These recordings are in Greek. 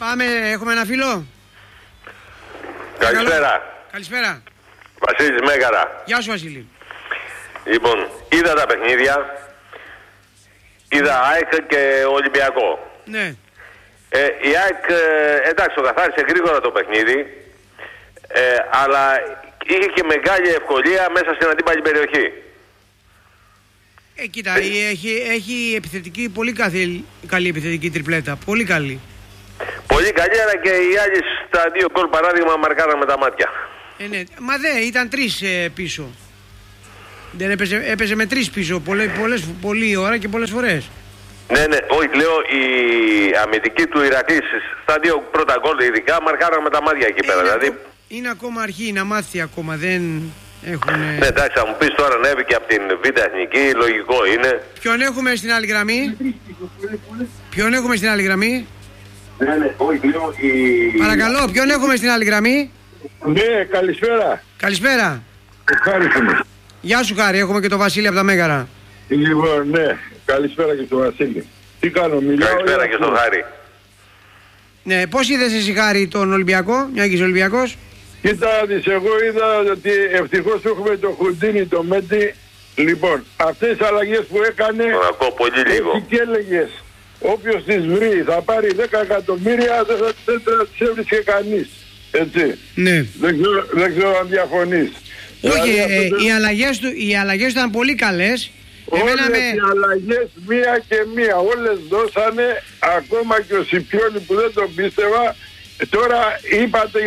Πάμε, έχουμε ένα φίλο. Καλησπέρα. Καλησπέρα. Βασίλης Μέγαρα. Γεια σου, Βασίλη. Λοιπόν, είδα τα παιχνίδια. Είδα ΑΕΚ και Ολυμπιακό. Ναι. Η ΑΕΚ, εντάξει, το καθάρισε γρήγορα το παιχνίδι, αλλά είχε και μεγάλη ευκολία μέσα στην αντίπαλη περιοχή. Κοίτα, έχει επιθετική, πολύ καλή επιθετική τριπλέτα. Πολύ καλή. Πολύ καλή, αλλά και οι άλλοι στα 2 γκολ παράδειγμα μαρκάραν με τα μάτια. Ναι. Μα ήταν 3 πίσω. Δεν έπαιζε με 3 πίσω πολλή ώρα και πολλές φορές. Ναι, όχι, λέω η αμυντική του Ηρακλή στα 2 πρώτα γκολ ειδικά μαρκάραν με τα μάτια εκεί πέρα. Δηλαδή... Είναι ακόμα αρχή, είναι αμάθη ακόμα, δεν έχουν... Ναι, εντάξει, θα μου πεις τώρα ανέβη και από την Β' Εθνική, λογικό είναι. Ποιον έχουμε στην άλλη γραμμή? Ποιον έχουμε στην άλλη γραμμή? Ναι, όχι, λέω Παρακαλώ, ποιον έχουμε στην άλλη γραμμή? Ναι, καλησπέρα. Καλησπέρα. Ευχαριστούμε. Γεια σου, Χάρη, έχουμε και τον Βασίλη από τα Μέγαρα. Λοιπόν, ναι, καλησπέρα και στον Βασίλη. Τι κάνω, μιλάω? Καλησπέρα και στον Χάρη. Ναι, πώς είδες εσύ, Χάρη, τον Ολυμπιακό, μια και είσαι Ολυμπιακός? Κοίτα, εγώ είδα ότι ευτυχώς έχουμε το Χουντίνι, το Μέντι. Λοιπόν, αυτές τις αλλαγές που έκανε, τον ακούω πολύ λίγο. έτσι και έλεγες, όποιος τις βρει θα πάρει 10 εκατομμύρια, δεν θα τις έβρισκε κανείς. Έτσι. Ναι. Δεν ξέρω αν διαφωνείς. Όχι, Δηλαδή, οι αλλαγές του ήταν πολύ καλές. Όλες οι αλλαγές μία και μία, όλες δώσανε, ακόμα και ο Σιπιώνη που δεν τον πίστευα. Τώρα είπατε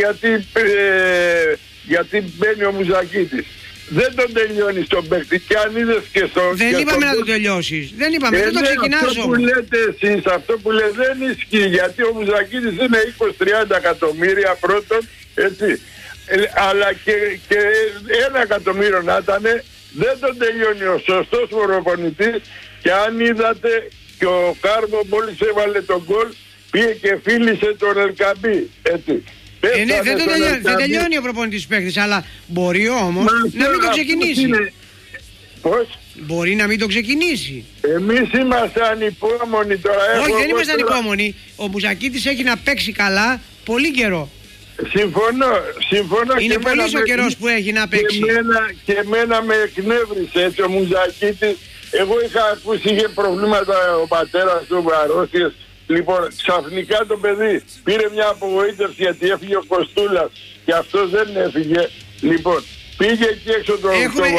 γιατί μπαίνει ο Μουζακίτης. Δεν τον τελειώνει στον παίκτη και αν είδες και στο... Δεν είπαμε να το τελειώσεις. Δεν είπαμε, δεν το ξεκινάς όμως. Αυτό που λέτε εσείς, αυτό που λέτε δεν ισχύει, γιατί ο Μουζακίτης είναι 20-30 εκατομμύρια πρώτον, έτσι. Αλλά και 1 εκατομμύριο να ήταν, δεν τον τελειώνει ο σωστός προπονητής. Και αν είδατε και ο Κάρμο μόλις έβαλε τον γκολ, πήγε και φίλησε τον Ελκαμπή, έτσι. Ναι, δεν τελειώνει ο προπονητής παίκτης, αλλά μπορεί όμως να μην το ξεκινήσει. Πώς? Μπορεί να μην το ξεκινήσει. Εμείς είμαστε ανυπόμονοι τώρα. Όχι, δεν είμαστε ανυπόμονοι. Ο Μουζακίτης έχει να παίξει καλά πολύ καιρό. Συμφωνώ. Είναι πολύ ο καιρός που έχει να παίξει. Και εμένα με εκνεύρισε έτσι ο Μουζακίτης. Εγώ είχα ακούσει, είχε προβλήματα ο πατέρας του, αρρώστιες. Λοιπόν, ξαφνικά το παιδί πήρε μια απογοήτευση γιατί έφυγε ο Κοστούλας και αυτός δεν έφυγε. Λοιπόν, πήγε εκεί έξω το...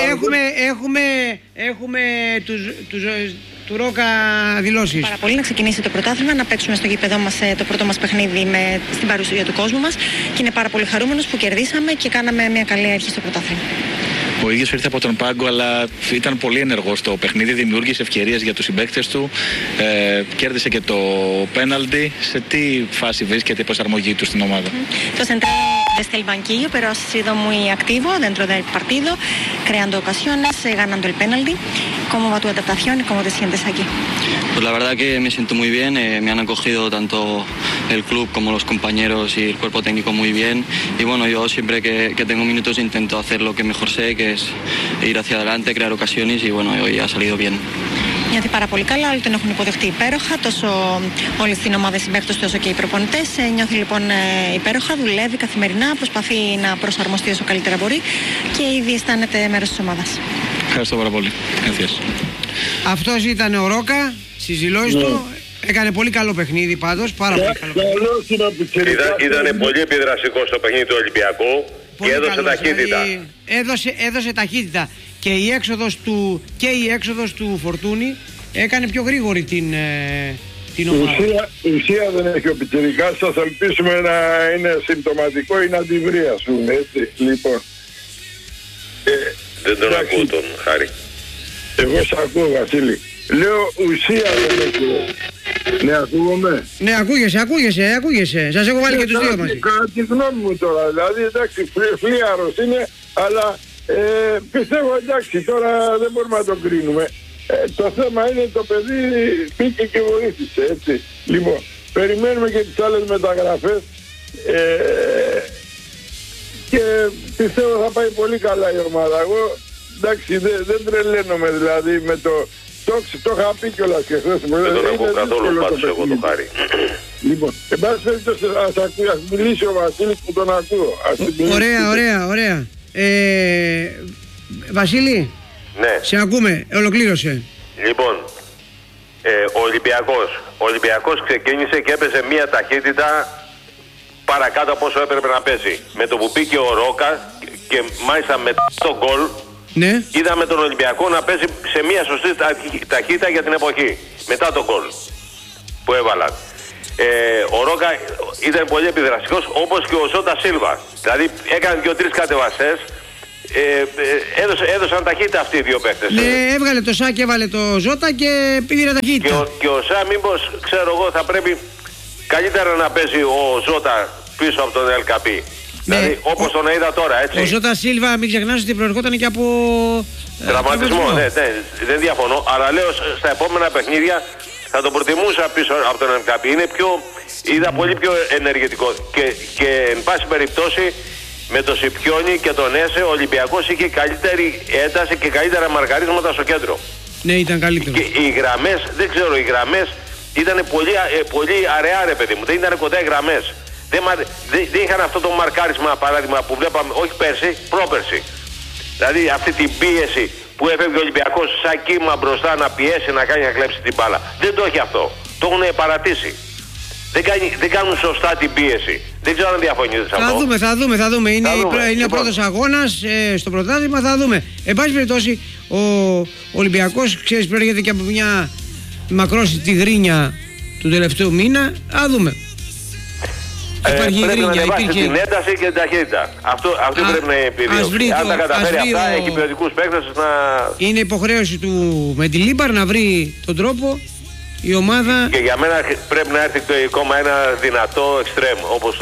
Έχουμε του Ρόκα δηλώσεις. Πάρα πολύ να ξεκινήσει το πρωτάθλημα, να παίξουμε στο γήπεδό μας το πρώτο μας παιχνίδι στην παρουσία του κόσμου μας και είναι πάρα πολύ χαρούμενος που κερδίσαμε και κάναμε μια καλή αρχή στο πρωτάθλημα. Ο ίδιος ήρθε από τον πάγκο, αλλά ήταν πολύ ενεργός στο παιχνίδι, δημιούργησε ευκαιρίες για τους συμπαίκτες του, κέρδισε και το πέναλτι. Σε τι φάση vρίσκεται η προσαρμογή του στην ομάδα? Το central desde el banquillo, pero ha sido muy activo dentro del partido, creando ocasiones, ganando el penalti. ¿Cómo va tu adaptación y cómo te sientes aquí? Pues la verdad que me siento muy bien, me han acogido tanto el club como los compañeros y el cuerpo técnico muy bien. Y bueno, yo siempre que tengo minutos intento hacer lo que mejor sé, que es ir hacia adelante, crear ocasiones y bueno, hoy ha salido bien. Νιώθει πάρα πολύ καλά, όλοι τον έχουν υποδεχτεί υπέροχα, τόσο όλη την ομάδα συμπαίκτες του όσο και οι προπονητές. Νιώθει λοιπόν υπέροχα, δουλεύει καθημερινά, προσπαθεί να προσαρμοστεί όσο καλύτερα μπορεί και ήδη αισθάνεται μέρος της ομάδας. Ευχαριστώ πάρα πολύ. Ευχαριστώ. Αυτός ήταν ο Ρόκα στις δηλώσεις του. Έκανε πολύ καλό παιχνίδι πάντως, πάρα πολύ καλό παιχνίδι. Ήταν πολύ επιδραστικό στο παιχνίδι του Ολυμπιακού και έδωσε ταχύτητα. Δηλαδή, έδωσε ταχύτητα και η έξοδος του Φορτούνη έκανε πιο γρήγορη την ομάδα. Ουσία δεν έχει ο πιτσιρικάς, θα ελπίσουμε να είναι συμπτωματικό ή να τη βρει, ας πούμε, έτσι. Λοιπόν. Δεν τον ακούω τον Χάρη. Εγώ σ' ακούω, Βασίλη. Λέω ουσία δεν έχει. Ναι, ακούγομαι. Ναι, ακούγεσαι. Σας έχω βάλει και τους δύο μαζί. Κατά τη γνώμη μου τώρα, δηλαδή εντάξει, φλίαρος είναι, αλλά πιστεύω εντάξει, τώρα δεν μπορούμε να το κρίνουμε. Το θέμα είναι το παιδί πήγε και βοήθησε, έτσι. Λοιπόν, περιμένουμε και τις άλλες μεταγραφές και πιστεύω θα πάει πολύ καλά η ομάδα. Εγώ εντάξει δεν τρελαίνομαι δηλαδή με το Το είχα πει κιόλας και χθες. Δεν τον έχω καθόλου πάντως εγώ το χάρη. Λοιπόν, εν πάση περιπτώσει ας μιλήσει ο Βασίλης που τον ακούω. Ωραία. Βασίλη, Ναι. σε ακούμε, ολοκλήρωσε. Λοιπόν, ο Ολυμπιακός ξεκίνησε και έπαιζε μία ταχύτητα παρακάτω από όσο έπρεπε να πέσει. Με το που πήγε ο Ρόκα και μάλιστα μετά το γκολ, Ναι. είδαμε τον Ολυμπιακό να παίζει σε μία σωστή ταχύτητα για την εποχή. Μετά το γκολ που έβαλαν. Ο Ρόκα ήταν πολύ επιδραστικός, όπως και ο Ζώτα Σίλβα. Δηλαδή έκανε 2-3 κατεβαστές. Έδωσαν ταχύτητα αυτοί οι δύο παίκτες. Ναι, έβγαλε το Σάκ, έβαλε το Ζώτα και πήρε ταχύτητα. Και ο Σά, μήπως, ξέρω εγώ, θα πρέπει καλύτερα να παίζει ο Ζώτα πίσω από τον Ελκαπή. Ναι. Δηλαδή, όπως τον είδα τώρα, έτσι. Ο Ζώτα Σίλβα, μην ξεχνάς ότι προερχόταν και από Τραυματισμό, ναι, δεν διαφωνώ. Αλλά λέω στα επόμενα παιχνίδια θα τον προτιμούσα πίσω από τον Ελκαπή. Είναι είδα πολύ πιο ενεργητικό. Και εν πάση περιπτώσει, με το Σιπιόνι και τον Έσε, ο Ολυμπιακός είχε καλύτερη ένταση και καλύτερα μαρκαρίσματα στο κέντρο. Ναι, ήταν καλύτερο. Και οι γραμμές, δεν ξέρω, οι γραμμές ήταν πολύ αραιά, ρε παιδί μου. Δεν ήταν κοντά οι γραμμές. Δεν είχαν αυτό το μαρκάρισμα, παράδειγμα, που βλέπαμε, όχι πέρσι, πρόπερσι. Δηλαδή αυτή την πίεση που έφευγε ο Ολυμπιακός σαν κύμα μπροστά να πιέσει, να κάνει να κλέψει την μπάλα. Δεν το έχει αυτό. Το έχουν παρατήσει. Δεν κάνουν σωστά την πίεση. Δεν ξέρω αν διαφωνείτε σε αυτό. Θα δούμε. Είναι Λοιπόν. ο πρώτος αγώνας στο πρωτάθλημα, θα δούμε. Εν πάση περιπτώσει, ο Ολυμπιακός, ξέρεις, προέρχεται και από μια μακρόσιτη γρίνια του τελευταίου μήνα. Θα δούμε. Πρέπει να ανεβάσει την ένταση και την ταχύτητα. Αυτή πρέπει να επιδείξει. Αν τα καταφέρει αυτά, έχει ποιοτικούς παίκτες να... Είναι υποχρέωση του με τη Λίμπαρ να βρει τον τρόπο η ομάδα... Και για μένα πρέπει να έρθει ακόμα ένα δυνατό εξτρέμ, όπως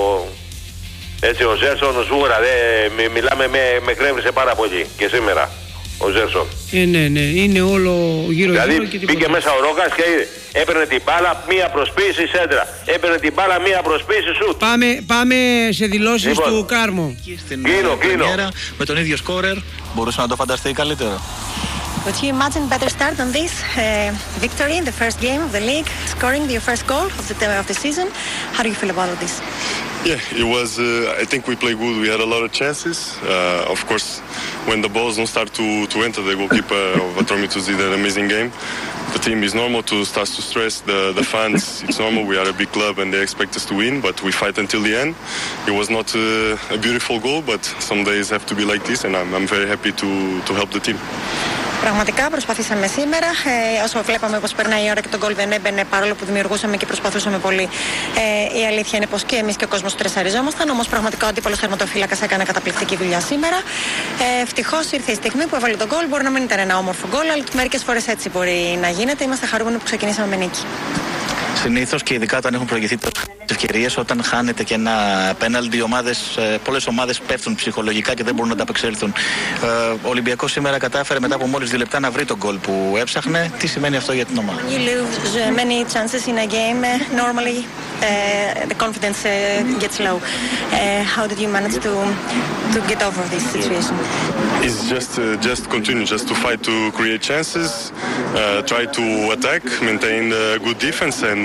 έτσι, ο Ζέρσον, ο Ζούγρα, μιλάμε, με κρέμβρισε πάρα πολύ και σήμερα ο Ζέρσον. Ναι, είναι όλο γύρω δηλαδή και μπήκε μέσα ο Ρόκας και έπαιρνε την μπάλα, μία προσποίηση σέντρα. Έπαιρνε την μπάλα, μία προσποίηση σουτ. Πάμε σε δηλώσεις του Κάρμο. Κλείνω. Με τον ίδιο σκόρερ, μπορούσε να το φανταστεί καλύτερο. Would you imagine better start than this victory in the first game of the league, scoring your first goal of the season? How do you feel about this? Yeah, it was. I think we played good. We had a lot of chances. Of course, when the balls don't start to enter, the goalkeeper of Atromitos did an amazing game. The team is normal to start to stress the fans. It's normal. We are a big club and they expect us to win, but we fight until the end. It was not a beautiful goal, but some days have to be like this, and I'm very happy to help the team. Πραγματικά προσπαθήσαμε σήμερα. Όσο βλέπαμε πως περνάει η ώρα και τον γκολ δεν έμπαινε, παρόλο που δημιουργούσαμε και προσπαθούσαμε πολύ. Η αλήθεια είναι πως και εμείς και ο κόσμος στρεσαριζόμασταν. Όμως πραγματικά ο αντίπαλος τερματοφύλακας έκανε καταπληκτική δουλειά σήμερα. Ευτυχώς ήρθε η στιγμή που έβαλε τον γκολ. Μπορεί να μην ήταν ένα όμορφο γκολ, αλλά μερικές φορές έτσι μπορεί να γίνεται. Είμαστε χαρούμενοι που ξεκινήσαμε με νίκη. Συνήθως και ειδικά όταν έχουν προηγηθεί ευκαιρίες, όταν χάνεται και ένα πέναλτι, πολλές ομάδες πέφτουν ψυχολογικά και δεν μπορούν να τα απεξέλθουν. Ο Ολυμπιακός σήμερα κατάφερε μετά από μόλις 2 λεπτά να βρει τον γκολ που έψαχνε. Τι σημαίνει αυτό για την ομάδα? You lose many chances in a game. Normally the confidence gets low. How did you manage to get over this situation? It's just continue, just to fight to create chances, try to attack, maintain good defense, and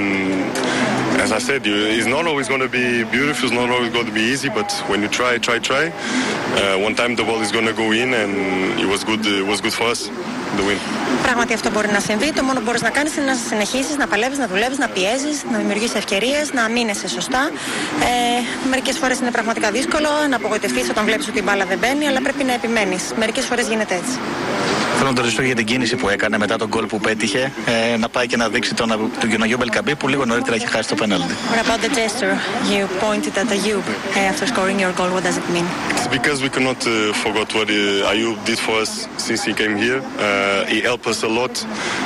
as I said, it's not always going to be beautiful, it's not always going to be easy, but when you try, one time the ball is going to go in, and it was good for us, the win. Πράγματι αυτό μπορεί να συμβεί. Το μόνο που μπορείς να κάνεις είναι να συνεχίσεις, να παλεύεις, να δουλεύεις, να πιέζεις, να δημιουργείς ευκαιρίες, να μείνεσαι σωστά. Μερικές φορές είναι πραγματικά δύσκολο να απογοητευτείς όταν βλέπεις ότι η μπάλα δεν μπαίνει, αλλά πρέπει να επιμένεις. Μερικές φορές γίνεται έτσι. Θέλω να το ρωτήσω για την κίνηση που έκανε μετά τον γκολ που πέτυχε, να πάει και να δείξει τον Γιοναγιό Μπελκαμπή που λίγο νωρίτερα είχε χάσει το πέναλτι. What about the gesture you pointed at Ayoub after scoring your goal? What does it mean? It's because we cannot forget what Ayoub did for us since he came here. He helped us a lot,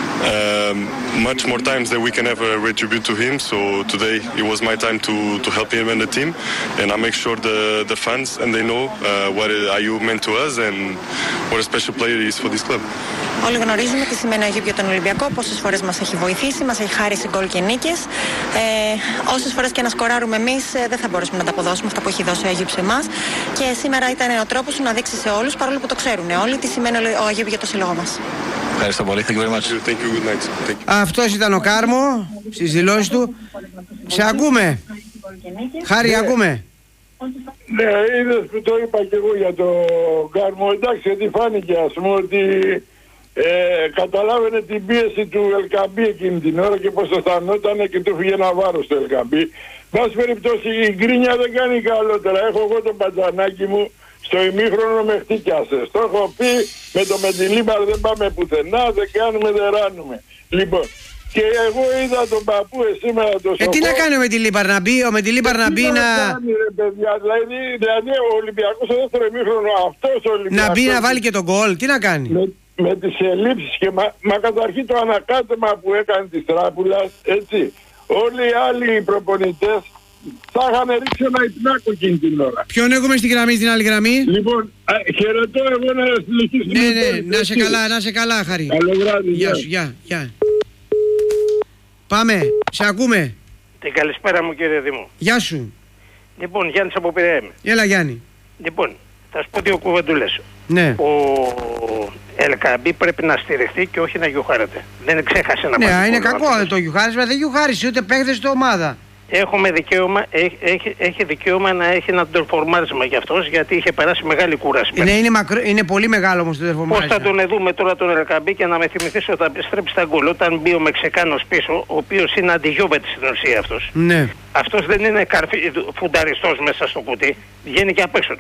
much more times than we can ever retribute to him. So today it was my time to help him and the team, and I make sure the fans and they know what Ayoub meant to us and what a special player he is for this club. Όλοι γνωρίζουμε τι σημαίνει ο Αγιούπ για τον Ολυμπιακό, πόσες φορές μας έχει βοηθήσει, μας έχει χάρίσει γκολ και νίκες. Όσες φορές και να σκοράρουμε εμείς, δεν θα μπορέσουμε να τα αποδώσουμε αυτά που έχει δώσει ο Αγιούπ σε εμάς. Και σήμερα ήταν ο τρόπος σου να δείξει σε όλους, παρόλο που το ξέρουν όλοι, τι σημαίνει ο Αγιούπ για το σύλλογο μας. Ευχαριστώ πολύ. Thank you very much. Thank you. Good night. Thank you. Αυτός ήταν ο Κάρμο στις δηλώσεις του. Σε ακούμε. Χάρη, ακούμε. Ναι, είδες που το είπα και εγώ για το Κάρμο. Εντάξει, γιατί φάνηκε ας πούμε ότι καταλάβαινε την πίεση του Ελκαμπή εκείνη την ώρα και πως αισθανόταν και του φύγε ένα βάρος στο Ελκαμπή. Βάση περιπτώσει η γκρίνια δεν κάνει καλότερα. Έχω εγώ το πατζανάκι μου στο ημίχρονο με χτύκιασες. Το έχω πει, με το Μεντιλίμπαρ δεν πάμε πουθενά, δεν κάνουμε, δεν ράνουμε. Λοιπόν, και εγώ είδα τον παππού σήμερα το σοφό. Τι να κάνει ο Μεντιλίμπαρ, να μπει, ο Μεντιλίμπαρ να μπει να... Κάνει, ρε, παιδιά, δηλαδή ο Ολυμπιακός στο δεύτερο ημίχρονο, αυτός ο Ολυμπιακός... Να μπει να βάλει και τον γκολ, τι να κάνει. Με τις ελλείψεις και μα καταρχήν το ανακάτεμα που έκανε της Τράπουλας, έτσι, όλοι οι άλλοι προπονητές θα είχαν ρίξει ένα υπνάκο εκείνη την ώρα. Ποιον έχουμε στην γραμμή, στην άλλη γραμμή? Λοιπόν, χαιρετώ εγώ να συνεχίσουμε. Ναι, να σε καλά, Χαρή. Καλό βράδυ. Γεια σου, γεια. Πάμε, σε ακούμε. Την καλησπέρα μου κύριε Δήμο. Γεια σου. Λοιπόν, Γιάννης από Πειραιά είμαι. Έλα Γιάννη. Λοιπόν, θα σου πω δύο κουβεντούλες. Ναι. Ο Ελκαμπή πρέπει να στηριχθεί και όχι να γιουχάρεται. Δεν ξέχασε να πάει. Ναι, είναι κακό το γιουχάρισμα, δεν γιουχάρισε ούτε παίχτες στην ομάδα. Έχει δικαίωμα να έχει ένα τερφορμάρισμα για αυτός, γιατί είχε περάσει μεγάλη κούραση. Είναι πολύ μεγάλο όμως το τερφορμάρισμα. Πώς θα τον δούμε τώρα τον Ελκαμπή και να με θυμηθείς ότι θα επιστρέψει στα γκολ όταν μπει ο Μεξικάνος πίσω, ο οποίος είναι αντιγιόβετης στην ουσία αυτός. Ναι. Αυτός δεν είναι φουνταριστός μέσα στο κουτί, βγαίνει και απ' έξω.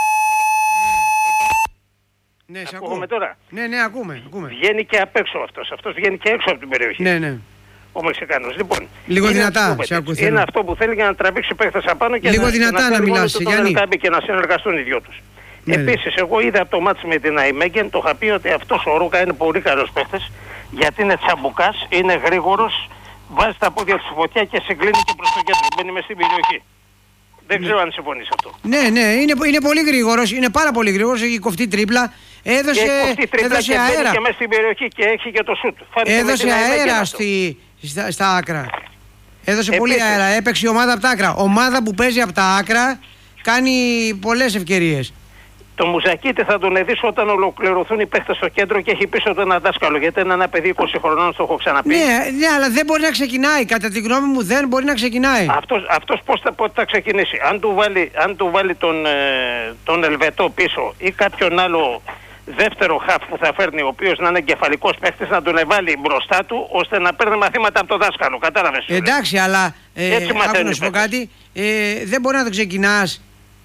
Ναι, σε ακούγομαι τώρα. Ναι, ακούμε. Βγαίνει και απ' έξω αυτός. Αυτός βγαίνει και έξω από την περιοχή. Ναι. Ο Μεξικάνος. Λοιπόν, λίγο δυνατά, σε ακούω. Είναι αυτό που θέλει για να τραβήξει παίχτες απάνω και λίγο δυνατά να μιλάς, Γιάννη. Και να συνεργαστούν οι δυο τους. Ναι. Επίσης, εγώ είδα το μάτς με την Αϊμέγεν, το είχα πει ότι αυτός ο Ρούκα είναι πολύ καλός παίχτης, γιατί είναι τσαμπουκάς, είναι γρήγορος, βάζει τα πόδια του φωτιά και συγκλίνει και προς το κέντρο. Μπαίνει μες στην περιοχή. Δεν ξέρω αν συμφωνείς αυτό. Ναι, είναι πολύ γρήγορος, είναι πάρα πολύ γρήγορος, έχει κοφτεί τρίπλα. Έδωσε αέρα. Και μέσα στην περιοχή και έχει και το σουτ. Έδωσε αέρα στα άκρα. Έδωσε πολύ αέρα. Έπαιξε η ομάδα από τα άκρα. Ομάδα που παίζει από τα άκρα κάνει πολλές ευκαιρίες. Το Μουζακίτη θα τον δεις όταν ολοκληρωθούν οι παίχτες στο κέντρο και έχει πίσω του ένα δάσκαλο. Γιατί είναι ένα παιδί 20 χρονών, το έχω ξαναπεί. Ναι, αλλά δεν μπορεί να ξεκινάει. Κατά τη γνώμη μου δεν μπορεί να ξεκινάει. Αυτός πότε θα ξεκινήσει. Αν του βάλει τον Ελβετό πίσω ή κάποιον άλλο δεύτερο χαφ που θα φέρνει, ο οποίος να είναι εγκεφαλικός παίχτης, να τον βάλει μπροστά του ώστε να παίρνει μαθήματα από τον δάσκαλο. Κατάλαβες? Εντάξει, αλλά άκου να σου πω κάτι. Δεν μπορεί να το ξεκινάς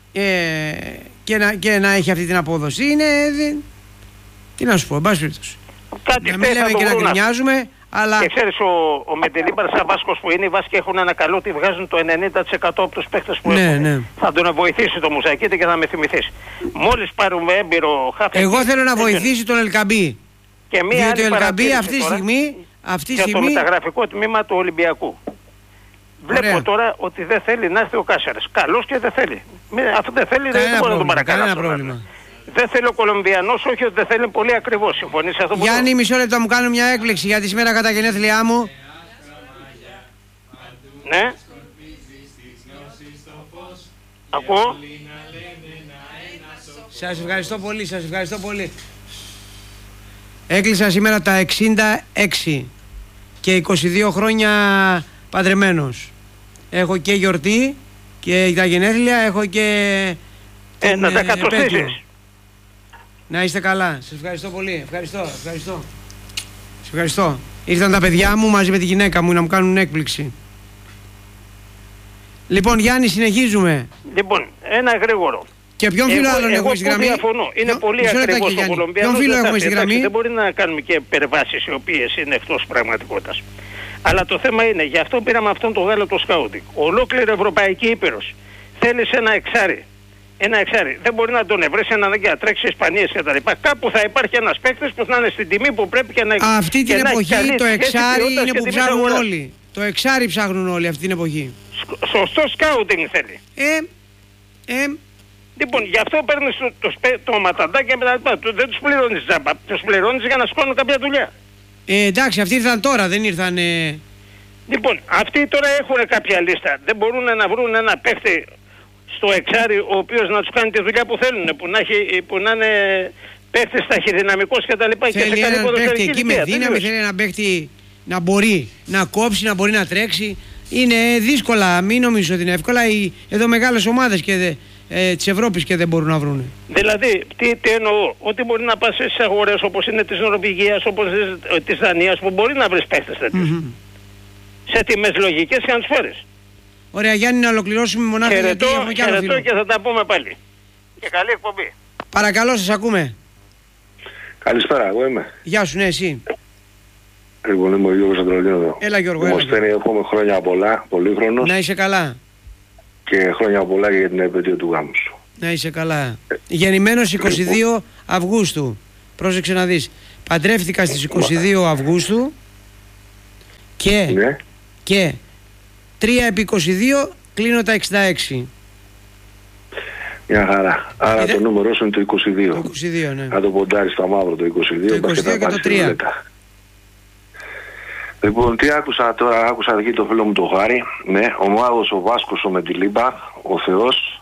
και να έχει αυτή την απόδοση. Τι να σου πω, εν πάση περιπτώσει. Να μην λέμε και να γκρινιάζουμε, αλλά... Και ξέρεις, ο Μεντελίμπαρ σαν Βάσκος που είναι, οι Βάσκοι έχουν ένα καλό ότι βγάζουν το 90% από τους παίχτες που έχουν. Ναι. Θα τον βοηθήσει το Μουζακίτη και θα με θυμηθείς. Μόλις πάρουμε έμπειρο χάφη... Εγώ θέλω να βοηθήσει τον Ελκαμπή. Διότι ο Ελκαμπή αυτή τη στιγμή... Για το μεταγραφικό τμήμα του Ολυμπιακού. Βλέπω τώρα ότι δεν θέλει να έρθει ο Κάσαρας. Καλός και δεν θέλει. Αυτό δεν θέλει, δεν μπορεί να τον παρακαλέσει. Δεν θέλει ο Κολομβιανός, όχι ότι δεν θέλει, πολύ ακριβώς. Συμφωνείς αυτό που Γιάννη, μισό λεπτό, μου κάνω μια έκπληξη γιατί σήμερα κατά γενέθλιά μου. Ναι. Ακούω. Σας ευχαριστώ πολύ. Έκλεισα σήμερα τα 66 και 22 χρόνια παντρεμένος. Έχω και γιορτή και τα γενέθλια, έχω και να τα κατοστήσεις. Να είστε καλά. Σας ευχαριστώ πολύ. Ευχαριστώ. Ήρθαν τα παιδιά μου μαζί με τη γυναίκα μου να μου κάνουν έκπληξη. Λοιπόν, Γιάννη, συνεχίζουμε. Λοιπόν, ένα γρήγορο. Και ποιον φίλο άλλον έχουμε στη γραμμή? Διαφωνώ. Είναι πολύ ακριβώς ο Κολομβιανός. Ποιον φίλο έχουμε στη γραμμή? Δεν μπορεί να κάνουμε και υπερβάσεις οι οποίες είναι εκτός πραγματικότητας. Αλλά το θέμα είναι, γι' αυτό πήραμε αυτόν τον Γάλλο το σκάουτινγκ. Ολόκληρη Ευρωπαϊκή Ήπειρος θέλει ένα εξάρι. Δεν μπορεί να τον ευρέσει έναν για να τρέξει Ισπανίες και τα λοιπά. Κάπου θα υπάρχει ένας παίκτης που θα είναι στην τιμή που πρέπει και να έχει. Αυτή την εποχή το εξάρι είναι που ψάχνουν όλοι. Το εξάρι ψάχνουν όλοι αυτή την εποχή. Σωστό σκάουτινγκ θέλει. Λοιπόν, γι' αυτό παίρνεις το ματαντάκι και μετά δεν τους πληρώνεις τζάμπα. Τους πληρώνεις για να σκόνουν κάποια δουλειά. Εντάξει, αυτοί ήρθαν τώρα, δεν ήρθαν... Λοιπόν, αυτοί τώρα έχουν κάποια λίστα. Δεν μπορούν να βρουν ένα παίχτη στο εξάρι ο οποίος να τους κάνει τη δουλειά που θέλουν, που να είναι παίχτης ταχυδυναμικός κτλ. Θέλει έναν παίχτη εκεί με δύναμη, θέλει έναν παίχτη να μπορεί να κόψει, να μπορεί να τρέξει. Είναι δύσκολα, μην νομίζω ότι είναι εύκολα. Εδώ μεγάλες ομάδες της Ευρώπης και δεν μπορούν να βρουν. Δηλαδή, τι εννοώ, ότι μπορεί να πας στις αγορές όπως είναι της Νορβηγίας, όπως της Δανίας, που μπορεί να βρεις παίχτες τέτοιους. Σε τιμές λογικές και να τους φέρεις. Ωραία, Γιάννη, να ολοκληρώσουμε μονάχα γιατί έχουμε κι άλλο φίλο. Και θα τα πούμε πάλι. Και καλή εκπομπή. Παρακαλώ, σας ακούμε. Καλησπέρα, εγώ είμαι. Γεια σου, ναι, εσύ. Λοιπόν, είμαι ο Γιώργος Αντρολίνο. Έλα, Γιώργο, έλα. Έχουμε χρόνια πολλά, πολύχρονος. Να είσαι καλά. Και χρόνια πολλά για την επέτειο του γάμου σου. Να είσαι καλά. Γεννημένος 22 Αυγούστου. Πρόσεξε να δεις. Παντρεύτηκα στις 22 Αυγούστου και 3 επί 22 κλείνω τα 66. Μια χαρά. Άρα το νούμερό σου είναι το 22. Το 22, ναι. Να το ποντάρεις στα μαύρο το 22. Το 22 και το 3. Λοιπόν, τι άκουσα τώρα, άκουσα εκεί το φίλο μου το Χάρη, ναι, ο μάγος ο Βάσκος ο Μεντιλίμπα, ο Θεός,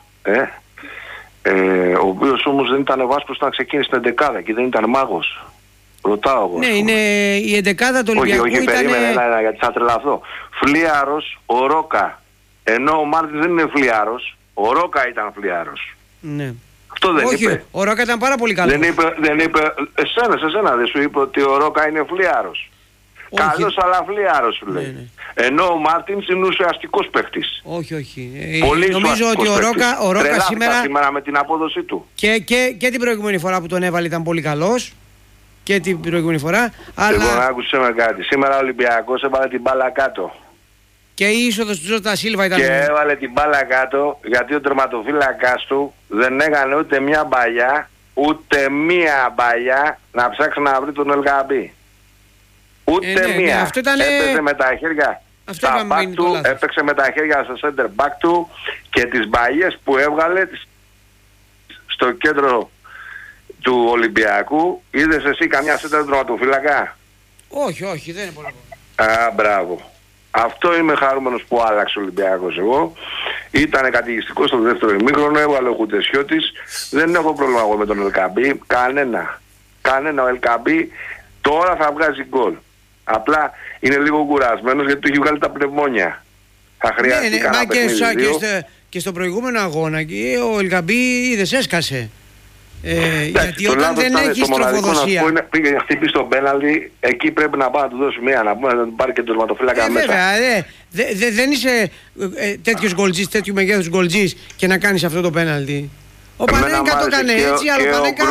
ο οποίος όμως δεν ήταν Βάσκος όταν ξεκίνησε την 11η και δεν ήταν μάγος. Ρωτάω εγώ. Ναι, είναι η 11η του Ολυμπιακού. Όχι, περίμενε, γιατί θα τρελαθώ. Φλίαρος ο Ρόκα, ενώ ο Μάρτιν δεν είναι φλίαρος, ο Ρόκα ήταν φλίαρος. Ναι. Αυτό δεν όχι, είπε. Ο Ρόκα ήταν πάρα πολύ καλός. Δεν είπε, εσένα δεν σου είπε ότι ο Ρόκα είναι φλίαρος. Καλός αλλά φλίαρος σου λέει. Ναι. Ενώ ο Μάρτινς είναι ουσιαστικός παίκτης. Όχι. Πολύ νομίζω ότι ο Ρόκα σήμερα με την απόδοσή του. Και την προηγούμενη φορά που τον έβαλε ήταν πολύ καλός. Και την προηγούμενη φορά. Λοιπόν, άκουσε με κάτι. Σήμερα ο Ολυμπιακός έβαλε την μπάλα κάτω. Και η είσοδος του Ζώτα Σίλβα ήταν. Και έβαλε την μπάλα κάτω γιατί ο τερματοφύλακας του δεν έκανε ούτε μια μπαλιά να ψάξει να βρει τον Ελγαμπή. Ούτε μία. Αυτό ήταν... Έπαιζε με τα χέρια στα back του, έπαιξε με τα χέρια στο center back του και τις μπαλιές που έβγαλε στο κέντρο του Ολυμπιακού. Είδες εσύ καμιά center τερματοφύλακα? Όχι, δεν είναι πολύ. Μπράβο. Αυτό είμαι χαρούμενος που άλλαξε ο Ολυμπιακός εγώ. Ήτανε κατηγιστικός στο δεύτερο ημίχρονο, έβαλε ο Χουτεσιώτης. Δεν έχω πρόβλημα εγώ με τον Ελκαμπή. Κανένα. Ο Ελκαμπή τώρα θα βγάζει γκολ. Απλά είναι λίγο κουρασμένος γιατί του έχει βγάλει τα πνευμόνια. Θα χρειαστεί κανένα παιχνίδι. Και στο προηγούμενο αγώνα ο Ελκαμπή είδες έσκασε. Γιατί όταν δεν έχει τροφοδοσία. Πήγε να χτυπήσει τον πέναλτι, εκεί πρέπει να πάει να του δώσει μία, να του πάρει και τον τερματοφύλακα μέσα. Βέβαια, δεν είσαι τέτοιος γκολτζής, τέτοιου μεγέθους γκολτζής και να κάνεις αυτό το πέναλτι. Ο Πανέγκα το έκανε έτσι, αλλά ο Πανέγκα...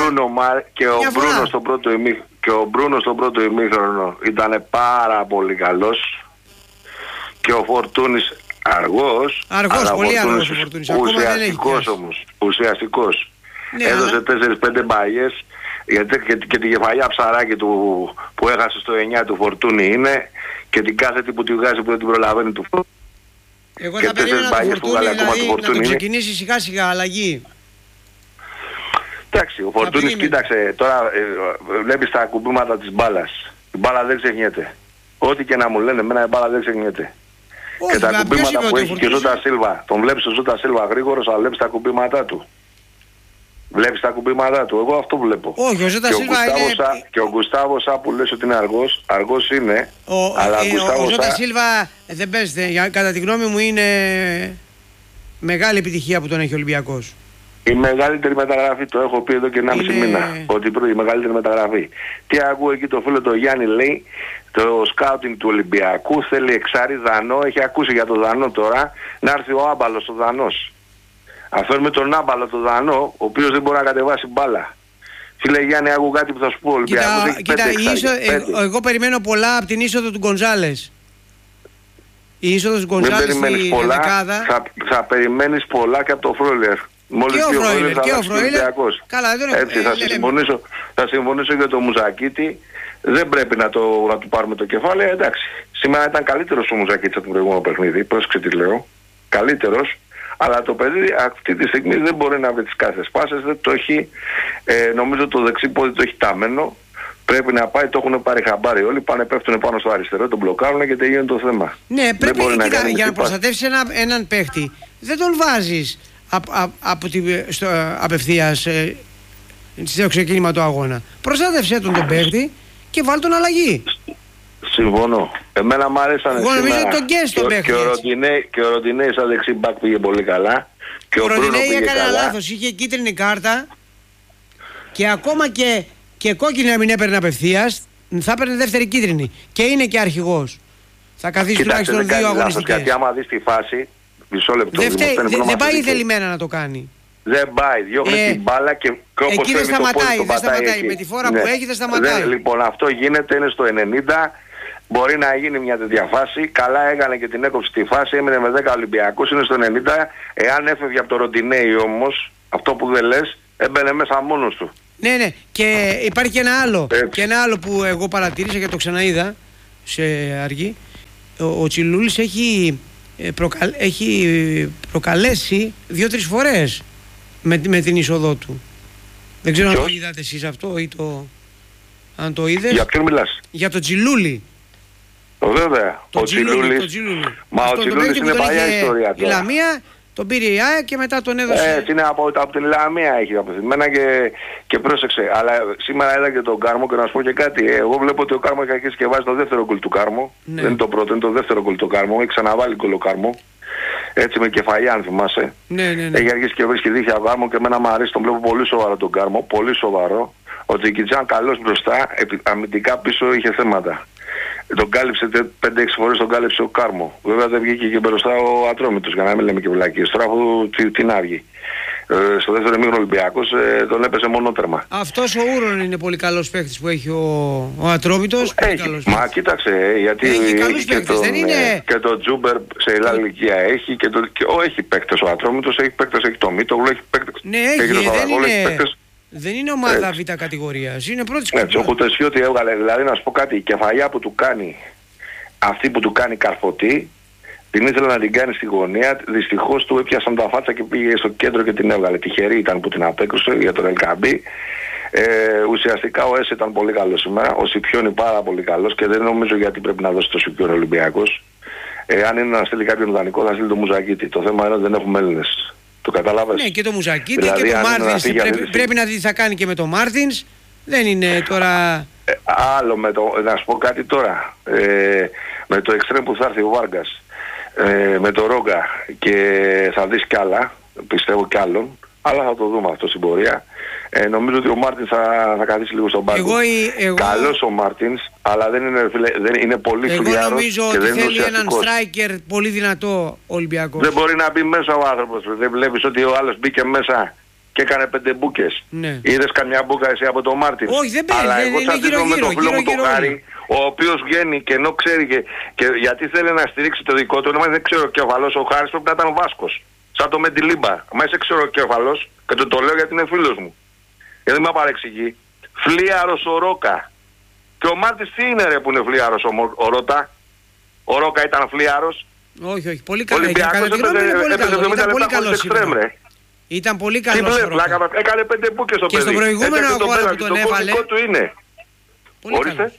Και ο Μπρούνο στο πρώτο ημίχρονο ήταν πάρα πολύ καλός. Και ο Φορτούνης αργός, πολύ αργός ο Φορτούνης. Ουσιαστικός. Ναι, έδωσε 4-5 μπαγιές και τη κεφαλιά ψαράκι του που έχασε στο 9 του Φορτούνη είναι και την κάθετη που τη βγάζει που δεν την προλαβαίνει του Φορτούνη. Εγώ θα περίμενα το Φορτούνη να το ξεκινήσει σιγά σιγά αλλαγή. Εντάξει, ο Φορτούνης κοίταξε, τώρα βλέπεις τα κουμπίματα της μπάλας. Η μπάλα δεν ξεχνιέται. Ό,τι και να μου λένε, εμένα η μπάλα δεν ξεχνιέται. Και τα κουμπίματα που έχει και ο Ζώτα Σίλβα, τον βλέπεις τον Ζώτα Σίλβα γρήγορος, αλλά βλέπεις τα κουμπίματά του. Βλέπεις τα κουμπίματά του, εγώ αυτό βλέπω. Όχι, ο Ζώτα Σίλβα είναι... Και ο Γκουστάβο Σα που λες ότι είναι αργός είναι, αλλά ο Ζώτα Σίλβα δεν παίζεται, κατά τη γνώμη μου είναι μεγάλη επιτυχία που τον έχει ο Ολυμπιακός. Η μεγαλύτερη μεταγραφή, το έχω πει εδώ και 1,5 μήνα, ότι η μεγαλύτερη μεταγραφή. Τι ακούω εκεί το φίλο το Γιάννη λέει, το σκάουτινγκ του Ολυμπιακού θέλει εξάρι Δανό, έχει ακούσει για το Δανό τώρα, να έρθει ο Άμπαλος ο Δανός. Αυτό με τον Άμπαλο το Δανό, ο οποίος δεν μπορεί να κατεβάσει μπάλα. Φίλε Γιάννη, άκου κάτι που θα σου πω, ο Ολυμπιακός έχει 5 εγώ περιμένω πολλά από την είσοδο του Γκονζάλες. Η είσοδος του Γκονζάλες στη δεκάδα. Θα περιμένεις πολλά και από το Φρόιλερ. Μόλις και ο Φρόιλερ. Καλά, δεν έτσι, θα συμφωνήσω για το Μουζακίτη. Δεν πρέπει να του πάρουμε το κεφάλι. Εντάξει. Σήμερα ήταν καλύτερος ο Μουζακίτης από το προηγούμενο παιχνίδι. Πρόσεξε τι λέω. Καλύτερος. Αλλά το παιδί αυτή τη στιγμή δεν μπορεί να βρει τις κάθε σπάσες. Δεν το έχει. Νομίζω το δεξί πόδι το έχει τάμενο. Πρέπει να πάει, το έχουν πάρει χαμπάρι όλοι. Πάνε, πέφτουν πάνω στο αριστερό, τον μπλοκάρουν και τελειώνει το θέμα. Ναι, πρέπει για να προστατεύσει έναν παίχτη. Δεν τον βάζεις απευθείας στο ξεκίνημα του αγώνα. Προστάτευσέ τον παίκτη και βάλ τον αλλαγή. Συμφωνώ. Εμένα μου άρεσαν εγώ νομίζω ότι τον καίει τον παίκτη. Και ο Ροντινέη σαν δεξί μπακ πήγε πολύ καλά. Και ο Ροντινέη έκανε λάθος. Είχε κίτρινη κάρτα και ακόμα και κόκκινη να μην έπαιρνε απευθείας, θα έπαιρνε δεύτερη κίτρινη. Και είναι και αρχηγός. Θα καθίσει τουλάχιστον 2 αγωνιστικές. Γιατί άμα δεις τη φάση, μισό λεπτό. Δεν πάει θελημένα να το κάνει. Δεν πάει, διώχνει την μπάλα και όπως εκεί δεν σταματάει, με τη φόρα που έχει δεν σταματάει. Λοιπόν, αυτό γίνεται, είναι στο 90, μπορεί να γίνει μια τέτοια φάση, καλά έκανε και την έκοψε τη φάση, έμεινε με 10 Ολυμπιακούς, είναι στο 90, εάν έφευγε από το Ροντινέη όμως, αυτό που δεν λες, έμπαινε μέσα μόνος του. Ναι, και υπάρχει και ένα άλλο που εγώ παρατήρησα και το ξαναείδα σε αργή. Ο Τσιλούλης έχει προκαλέσει 2-3 φορές με την είσοδό του. Δεν ξέρω αν το είδατε εσείς αυτό ή αν το είδες. Για ποιον μιλάς? Για τον Τσιλούλη. Βέβαια. Ο Τσιλούλης. Μα ο Τσιλούλης είναι παλιά ιστορία τώρα. Η Λαμία τον πήρε η ΑΕΚ και μετά τον έδωσε. Έτσι είναι από την Λαμία έχει αποθυμένα και πρόσεξε. Αλλά σήμερα είδα και τον Κάρμο και να σου πω και κάτι. Εγώ βλέπω ότι ο Κάρμο έχει αρχίσει και βάζει το δεύτερο γκολ του Κάρμο. Δεν είναι το πρώτο, είναι το δεύτερο γκολ του Κάρμο. Έχει ξαναβάλει γκολ ο Κάρμο. Έτσι με κεφαλιά, αν θυμάσαι. Ναι. Έχει αρχίσει και βρίσκει δίχτυα Κάρμο και εμένα μου αρέσει, τον βλέπω πολύ σοβαρό τον Κάρμο. Πολύ σοβαρό. Ο Τζικιτζάν καλός μπροστά, αμυντικά πίσω είχε θέματα. Τον κάλυψε 5-6 φορές, τον κάλυψε ο Κάρμο. Βέβαια δεν βγήκε και μπροστά ο Ατρόμητος, για να μην λέμε και βλακίες. Τώρα αφού την άργη. Στο δεύτερο ημίχρονο Ολυμπιακός τον έπεσε μονότερμα. Αυτός ο Ούρον είναι πολύ καλός παίκτης που έχει ο Ατρόμητος. Μα κοίταξε, γιατί έχει και το Τζούμπερ σε άλλη ηλικία έχει έχει παίκτες ο Ατρόμητος, έχει παίκτες, έχει το Μίτογλου, έχει παίκτες. Ναι, δεν είναι ομάδα β' κατηγορίας, είναι πρώτη κατηγορία. Έτσι, ο Κουτεσιώτη έβγαλε, δηλαδή να σου πω κάτι, η κεφαλιά που του κάνει, αυτή που του κάνει Καρφωτή, την ήθελε να την κάνει στη γωνία, δυστυχώς του έπιασαν τα φάτσα και πήγε στο κέντρο και την έβγαλε. Τυχερή ήταν που την απέκρουσε για τον Ελκαμπή. Ουσιαστικά ο Έσε ήταν πολύ καλός σήμερα, ο Σιπιώνη πάρα πολύ καλός και δεν νομίζω γιατί πρέπει να δώσει το Σιπιώνη Ολυμπιακός. Αν είναι να στείλει κάποιον δανεικό θα στείλει το Μουζακίτη. Το θέμα είναι ότι δεν έχουμε Έλληνες. Το καταλάβες. Ναι, και το Μουζακίτη δηλαδή, και το Μάρτινς. Πρέπει να δει τι θα κάνει και με το Μάρτινς. Δεν είναι τώρα. Άλλο με το. Να σου πω κάτι τώρα. Με το εξτρέμ που θα έρθει ο Βάργκας. Με το Ρόγκα και θα δεις κι άλλα. Πιστεύω κι άλλον. Αλλά θα το δούμε αυτό στην πορεία. Νομίζω ότι ο Μάρτινς θα καθίσει λίγο στον πάγκο. Καλός ο Μάρτινς, αλλά δεν είναι πολύ φλιάρος. Εγώ νομίζω ότι θέλει έναν striker πολύ δυνατό Ολυμπιακός. Δεν μπορεί να μπει μέσα ο άνθρωπος. Δεν βλέπεις ότι ο άλλος μπήκε μέσα και έκανε 5 μπούκες. Ναι. Είδες καμιά μπούκα εσύ από το Μάρτινς? Όχι, δεν παίρνει. Αλλά εγώ τσαντίζω με τον φίλο μου τον Χάρη, ο οποίος βγαίνει και ενώ ξέρει και γιατί θέλει να στηρίξει το δικό του, δεν ξέρω κεφαλός ο Χάρης, πρέπει να ήταν ο Βάσκος. Σαν το Μεντιλίμπα. Μα είσαι ξεροκέφαλος και το λέω γιατί είναι φίλος μου. Γιατί με παρεξηγεί. Φλίαρος ο Ρόκα. Και ο Μάρτης τι είναι ρε που είναι φλίαρος ο Ρώτα? Ο Ρόκα ήταν φλίαρος? Όχι, πολύ καλό. Ήταν πολύ καλό σήμερα. Ήταν πολύ καλό. Έκανε 5 μπούκες στο παιδί. Και στο προηγούμενο αγώνα που τον έβαλε. Το είναι. Ορίστε.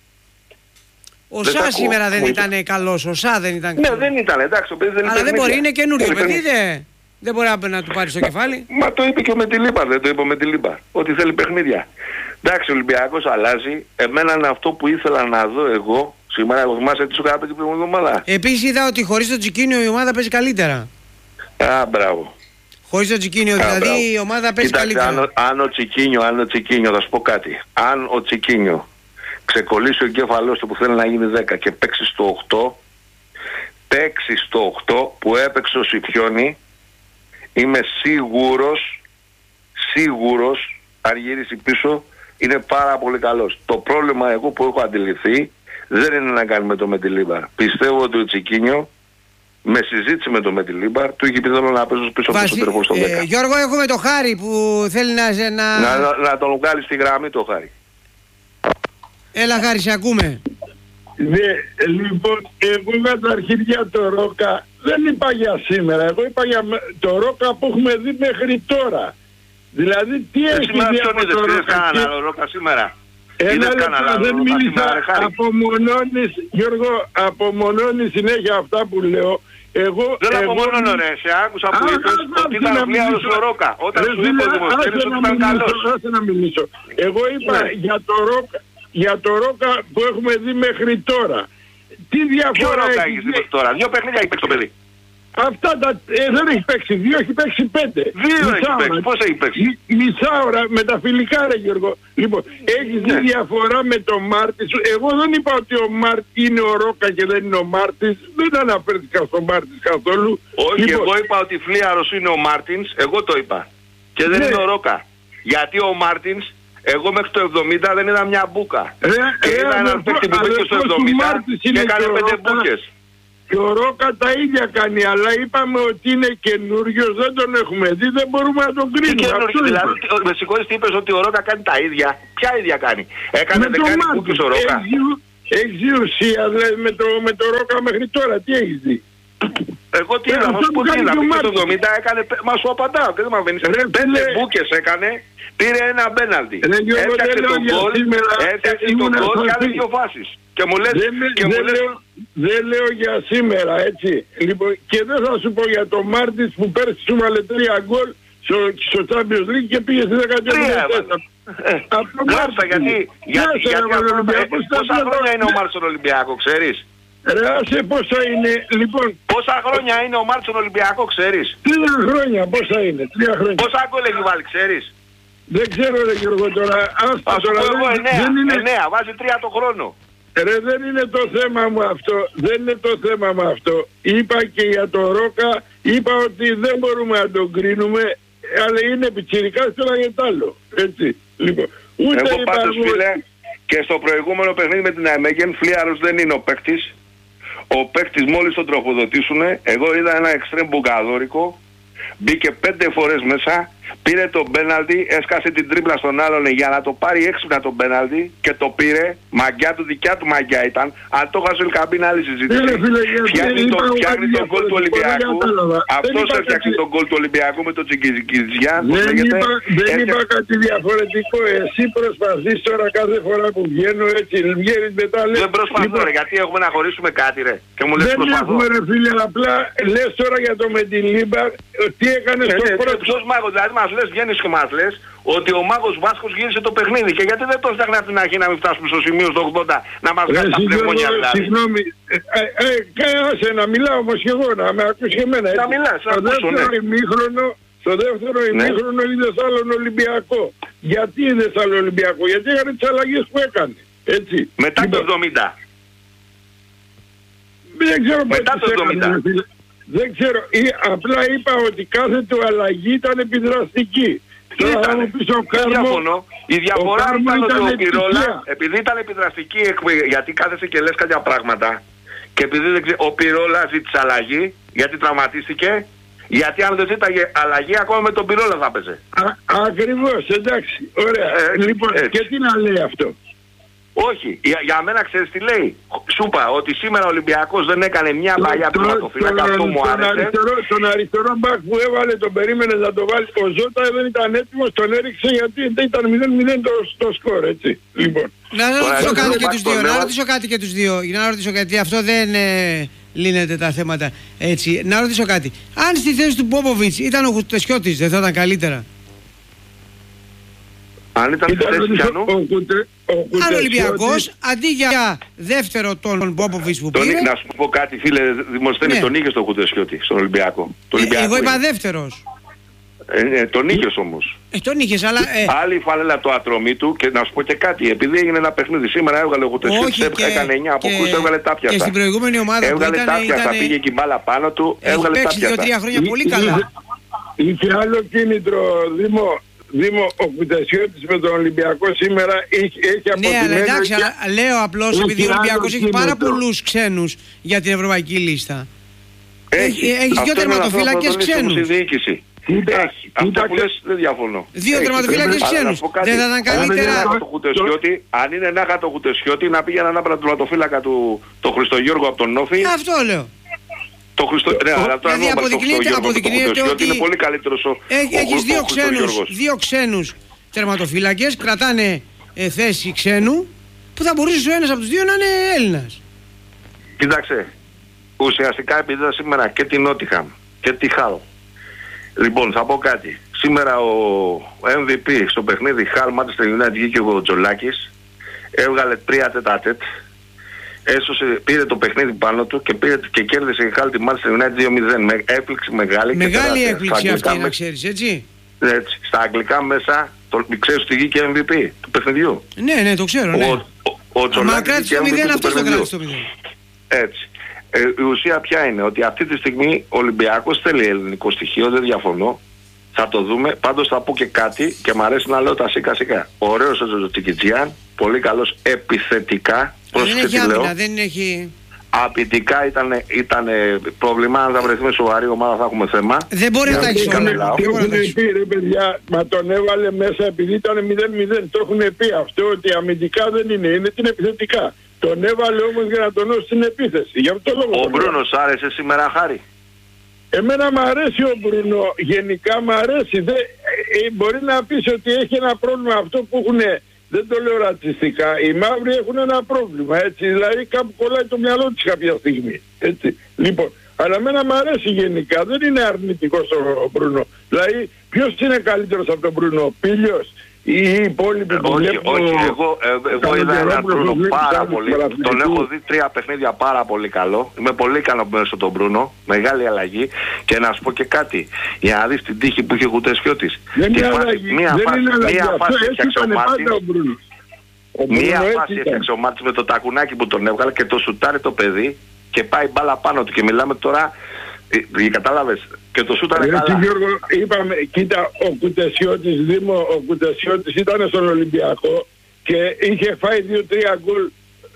Ο Σα σήμερα δεν ήταν καλός, ο Σα δεν ήταν καλός. Ναι, δεν ήταν, εντάξει, ο παιδί δεν ήταν. Αλλά δεν μπορεί, είναι καινούριο παιδί, δεν μπορεί να του πάρει στο κεφάλι. Μα το είπε και ο Μεντιλίμπα, δεν το είπε ο Μεντιλίμπα. Ότι θέλει παιχνίδια. Εντάξει, ο Ολυμπιακός αλλάζει. Εμένα είναι αυτό που ήθελα να δω εγώ. Σήμερα εγώ θυμάσαι τι σου έκανα την προηγούμενη ομάδα. Επίσης είδα ότι χωρίς το Τσικίνιο η ομάδα παίζει καλύτερα. Μπράβο. Χωρίς το Τσικίνιο, δηλαδή η ομάδα παίζει καλύτερα. Αν ο Τσικίνιο, θα σου πω κάτι. Αν ο Τσικίνιο ξεκολλήσει ο εγκέφαλός του που θέλει να γίνει 10 και παίξει στο 8, παίξει στο 8 που έπαιξε ο Σιπιώνη, είμαι σίγουρος, αν γυρίσει πίσω, είναι πάρα πολύ καλός. Το πρόβλημα εγώ που έχω αντιληφθεί δεν είναι να κάνει με το Μεντιλίμπαρ. Πιστεύω ότι ο Τσικίνιο με συζήτηση με το Μεντιλίμπαρ του είχε πει θέλω να παίζω πίσω από το σωτερικό στο 10. Γιώργο, έχουμε το Χάρη που θέλει να τον βγάλει στη γραμμή το Χάρη. Έλα Χάρη, σε ακούμε. Ναι, λοιπόν, εγώ καταρχήν για το Ρόκα δεν είπα για σήμερα, εγώ είπα για το Ρόκα που έχουμε δει μέχρι τώρα. Δηλαδή τι έχει δει από το Ρόκα σήμερα? Ένα λεπτό, δεν μίλησα, απομονώνεις, Γιώργο, απομονώνεις συνέχεια αυτά που λέω Δεν απομονώνω ρε, σε άκουσα που είπες ότι ήταν φλίαρος ο Ρόκα. Όταν σου είπε ο Δημοσθένης ότι ήταν καλός. Άσε να μιλήσω. Εγώ είπα για το Ρόκα που έχουμε δει μέχρι τώρα. Τι διαφορά ποιο Ρόκα έχεις δει μέχρι τώρα? 2 παιχνίδια έχει παίξει το παιδί. Αυτά δεν έχει παίξει 2, έχει παίξει 5. 2 έχει παίξει, πώς έχει παίξει? Μισά ώρα με τα φιλικά ρε Γιώργο. Λοιπόν, έχεις δει διαφορά με τον Μάρτις? Εγώ δεν είπα ότι ο Μάρτις είναι ο Ρόκα και δεν είναι ο Μάρτις. Δεν αναφέρθηκα στον Μάρτις καθόλου. Όχι, λοιπόν, εγώ είπα ότι φλίαρος είναι ο Μάρτινς, εγώ το είπα. Και δεν είναι ο Ρόκα. Γιατί ο Μάρτινς, εγώ μέχρι το 70 δεν είδα μια μπούκα. Και είδα έναν παίκτη που πήγε στο 70 και έκανε 5 μπούκες. Και ο Ρόκα τα ίδια κάνει, αλλά είπαμε ότι είναι καινούριος, δεν τον έχουμε δει, δεν μπορούμε να τον κρίνουμε. Δηλαδή, με συγχωρείς, τι είπες ότι ο Ρόκα κάνει τα ίδια? Ποια ίδια κάνει? Έκανε 10 μπούκες ο Ρόκα. Έχεις δει ουσία δηλαδή με το Ρόκα μέχρι τώρα, τι έχεις δει? Εγώ τι είδα, μας πω τι είδα, πήγε στο 70 έκανε, μα σου απαντάω και δεν με αφήνεις. 5 μπούκες έκανε, πήρε ένα πέναλτι. Έφτιαξε τον γκολ, και άλλες 2 φάσεις. Και μου λες, δεν λέω για σήμερα, έτσι. Λοιπόν, και δεν θα σου πω για τον Μάρτις που πέρσι σου βάλε 3 γκολ στο Champions League και πήγε στη 14. Γράψα γιατί πόσα χρόνια είναι ο Μάρτις στον Ολυμπιακό, ξέρεις? Ρε άσε πόσα είναι, λοιπόν. Πόσα χρόνια είναι ο Μάρτις στον Ολυμπιακό, ξέρεις? 3 χρόνια, πόσα είναι, 3 χρόνια. Πόσα γκολ έχει βάλει, ξέρεις? Δεν ξέρω ρε Γιώργο τώρα. Ας πω εγώ 9, βάζει 3 το χρόνο. Ρε δεν είναι το θέμα μου αυτό, δεν είναι το θέμα μου αυτό. Είπα και για το Ρόκα, είπα ότι δεν μπορούμε να τον κρίνουμε, αλλά είναι πιτσιρικάς τώρα για τ' άλλο. Έτσι, λοιπόν. Εγώ πάντως φίλε, και στο προηγούμενο παιχνίδι με την Αϊμέγεν, φλίαρος δεν είναι ο παίκτης. Ο παίκτης μόλις τον τροφοδοτήσουνε, εγώ είδα ένα εξτρέμ μπουκαδόρικο, μπήκε 5 φορές μέσα, πήρε το πέναλτι, έσκασε την τρίπλα στον άλλον για να το πάρει έξυπνα το πέναλτι και το πήρε. Μαγκιά του, δικιά του μαγκιά ήταν. Αν το χάσει ο Ελκαμπή είναι άλλη συζήτηση. Φτιάχνει τον γκολ του Ολυμπιακού. Αυτός έφτιαξε τον γκολ του Ολυμπιακού με τον Τσιγκιζιά. Δεν είπα κάτι διαφορετικό. Εσύ προσπαθείς τώρα κάθε φορά που βγαίνω έτσι. Βγαίνεις μετά λες. Δεν προσπαθώ ρε, γιατί έχουμε να χωρίσουμε κάτι ρε. Δεν έχουμε ρε φίλε, απλά λες τώρα για το με την Λίμπα. Τι έκανε στο πρώτο. Ποιος μάγος, δηλαδή μας λες, βγαίνεις και μας λες ότι ο μάγος Βάσκος γύρισε το παιχνίδι και γιατί δεν το φτιάχνει από την αρχή να μην φτάσουμε στο σημείο στο 80 να μας βγάλει τα πνευμόνια δηλαδή. Συγγνώμη, άσε να μιλάω όμως και εγώ, να με ακούσει και εμένα. Να μιλάς, στο δεύτερο ημίχρονο είδες άλλον Ολυμπιακό. Γιατί είδες άλλον Ολυμπιακό? Γιατί έκανε τις αλλαγές που έκανε. Έτσι. Μετά το 70. Δεν ξέρω μετά το 70. Δεν ξέρω, απλά είπα ότι κάθε του αλλαγή ήταν επιδραστική. Διαφωνώ. Η διαφορά ήταν ότι ο Πυρόλα, επειδή ήταν επιδραστική, γιατί κάθεσε και λες κάποια πράγματα, και επειδή ο Πυρόλα ζήτησε αλλαγή, γιατί τραυματίστηκε, γιατί αν δεν ζήταγε αλλαγή, ακόμα με τον Πυρόλα θα παίζε. Ακριβώς, εντάξει. Ωραία. Λοιπόν, και τι να λέει αυτό? Όχι, για μένα ξέρεις τι λέει. Σου είπα ότι σήμερα ο Ολυμπιακός δεν έκανε μια παλιά τερματοφύλακα, αυτό μου άρεσε. Τον αριστερό μπακ που έβαλε, τον περίμενε να το βάλει. Ο Ζώτα δεν ήταν έτοιμος, τον έριξε γιατί δεν ήταν 0-0 το σκορ, έτσι. Λοιπόν. Να ρωτήσω κάτι και τους δύο, να ρωτήσω κάτι και τους δύο, για να ρωτήσω κάτι, αυτό δεν λύνεται τα θέματα έτσι. Να ρωτήσω κάτι, αν στη θέση του Πόποβιτς ήταν ο Χουτεσιώτης, δεν θα ήταν καλύτερα? Αν ήταν στη θέση πιανού. Αν ο Ολυμπιακός αντί για δεύτερο τον Πόποβιτς που πήρε. Να σου πω κάτι φίλε Δημοσθένη, τον είχες τον Χουτεσιώτη στον Ολυμπιακό. Εγώ είπα δεύτερος. Τον είχες όμως. Τον είχες, αλλά. Άλλη φάλελα το ατρωμί του και να σου πω και κάτι. Επειδή έγινε ένα παιχνίδι σήμερα, έβγαλε ο Χουτεσιώτης, έκανε 9 αποκρούσεις, έβγαλε τα πιάτα. Και στην προηγούμενη ομάδα έβγαλε τα πιάτα, πήγε και η μπάλα πάνω του, έβγαλε τα πιάτα. 2-3 χρόνια πολύ καλά. Είχε άλλο κίνητρο, Δήμο, ο Κουτασιώτης με τον Ολυμπιακό σήμερα έχει αποτυπωμένο. Ναι, αλλά εντάξει, λέω απλώς επειδή ο Ολυμπιακός έχει πάρα πολλούς ξένους για την ευρωπαϊκή λίστα. Έχει 2 τερματοφύλακες ξένους. Αυτό που λες δεν διαφωνώ. 2 τερματοφύλακες ξένους. Δεν θα ήταν καλύτερα? Αν είναι να είχα το Χουτεσιώτη να πήγαινε ένα τερματοφύλακα του Χριστογιώργου από τον Νόφι. Αυτό λέω. Δηλαδή αποδεικνύεται ότι είναι πολύ καλύτερος ο έχεις 2 ξένους τερματοφύλακες, κρατάνε θέση ξένου, που θα μπορούσε ο ένας από τους δύο να είναι Έλληνας. Κοίταξε, ουσιαστικά επειδή είδα σήμερα και την Νότιχαμ και τη Χάλ. Λοιπόν, θα πω κάτι. Σήμερα ο MVP στο παιχνίδι Χάλ Manchester United βγήκε ο Τζολάκης, έβγαλε 3 τέτα-τέτ, έσωσε, πήρε το παιχνίδι πάνω του και κέρδισε η Χάλ τη Manchester United 2-0. Με έκπληξη μεγάλη. Μεγάλη έκπληξη αυτή, να ξέρεις, έτσι. Έτσι. Στα αγγλικά μέσα, ξέρεις ότι βγήκε MVP του παιχνιδιού. Ναι, το ξέρω, ναι. Ο Τζολάκης βγήκε MVP του παιχνιδιού. Έτσι. Η ουσία ποια είναι, ότι αυτή τη στιγμή ο Ολυμπιακός θέλει ελληνικό στοιχείο, δεν διαφωνώ. Θα το δούμε. Πάντως θα πω και κάτι και μου αρέσει να λέω τα σίκα-σίκα. Ωραίος ο Τζικιτζιάν, πολύ καλός επιθετικά. Δεν έχει άμυνα, δεν έχει... Απειτικά ήταν πρόβλημα. Αν θα βρεθούμε σοβαρή ομάδα θα έχουμε θέμα. Δεν μπορεί να τα έχει όλα. Έχουν πει ρε παιδιά, μα τον έβαλε μέσα επειδή ήταν 0-0. Το έχουν πει αυτό, ότι αμυντικά δεν είναι την επιθετικά. Τον έβαλε όμως για να τονώσει την επίθεση. Γι' αυτό λόγο. Ο Μπρούνος άρεσε σήμερα, Χάρη? Εμένα μ' αρέσει ο Μπρούνο, γενικά μ' αρέσει. Μπορεί να πεις ότι έχει ένα πρόβλημα αυτό που έχουν, δεν το λέω ρατσιστικά, οι μαύροι έχουν ένα πρόβλημα, έτσι, δηλαδή κάπου κολλάει το μυαλό της κάποια στιγμή, έτσι. Λοιπόν, αλλά εμένα μ' αρέσει γενικά, δεν είναι αρνητικός ο Μπρούνο. Δηλαδή, ποιος είναι καλύτερος από τον Μπρούνο, Πίλιος? Οι υπόλοιποι που βλέπω... Όχι, εγώ είδα έναν Μπρούνο πάρα πολύ. Τον έχω δει 3 παιχνίδια πάρα πολύ καλό. Είμαι πολύ ικανοποιημένος στον Μπρούνο. Μεγάλη αλλαγή. Και να σου πω και κάτι. Για να δεις την τύχη που είχε ο Κουτεσιώτης. Μία φάση έφτιαξε ο Μάρτιν. Μία φάση έφτιαξε ο Μάρτιν με το τακουνάκι που τον έβγαλε και το σουτάρει το παιδί και πάει μπάλα πάνω του. Και μιλάμε τώρα... Κατάλαβες, και το σούτανε καλά. Γιώργο, είπαμε, κοίτα, ο Κουτεσιώτης ήταν στον Ολυμπιακό και είχε φάει 2-3 γκολ,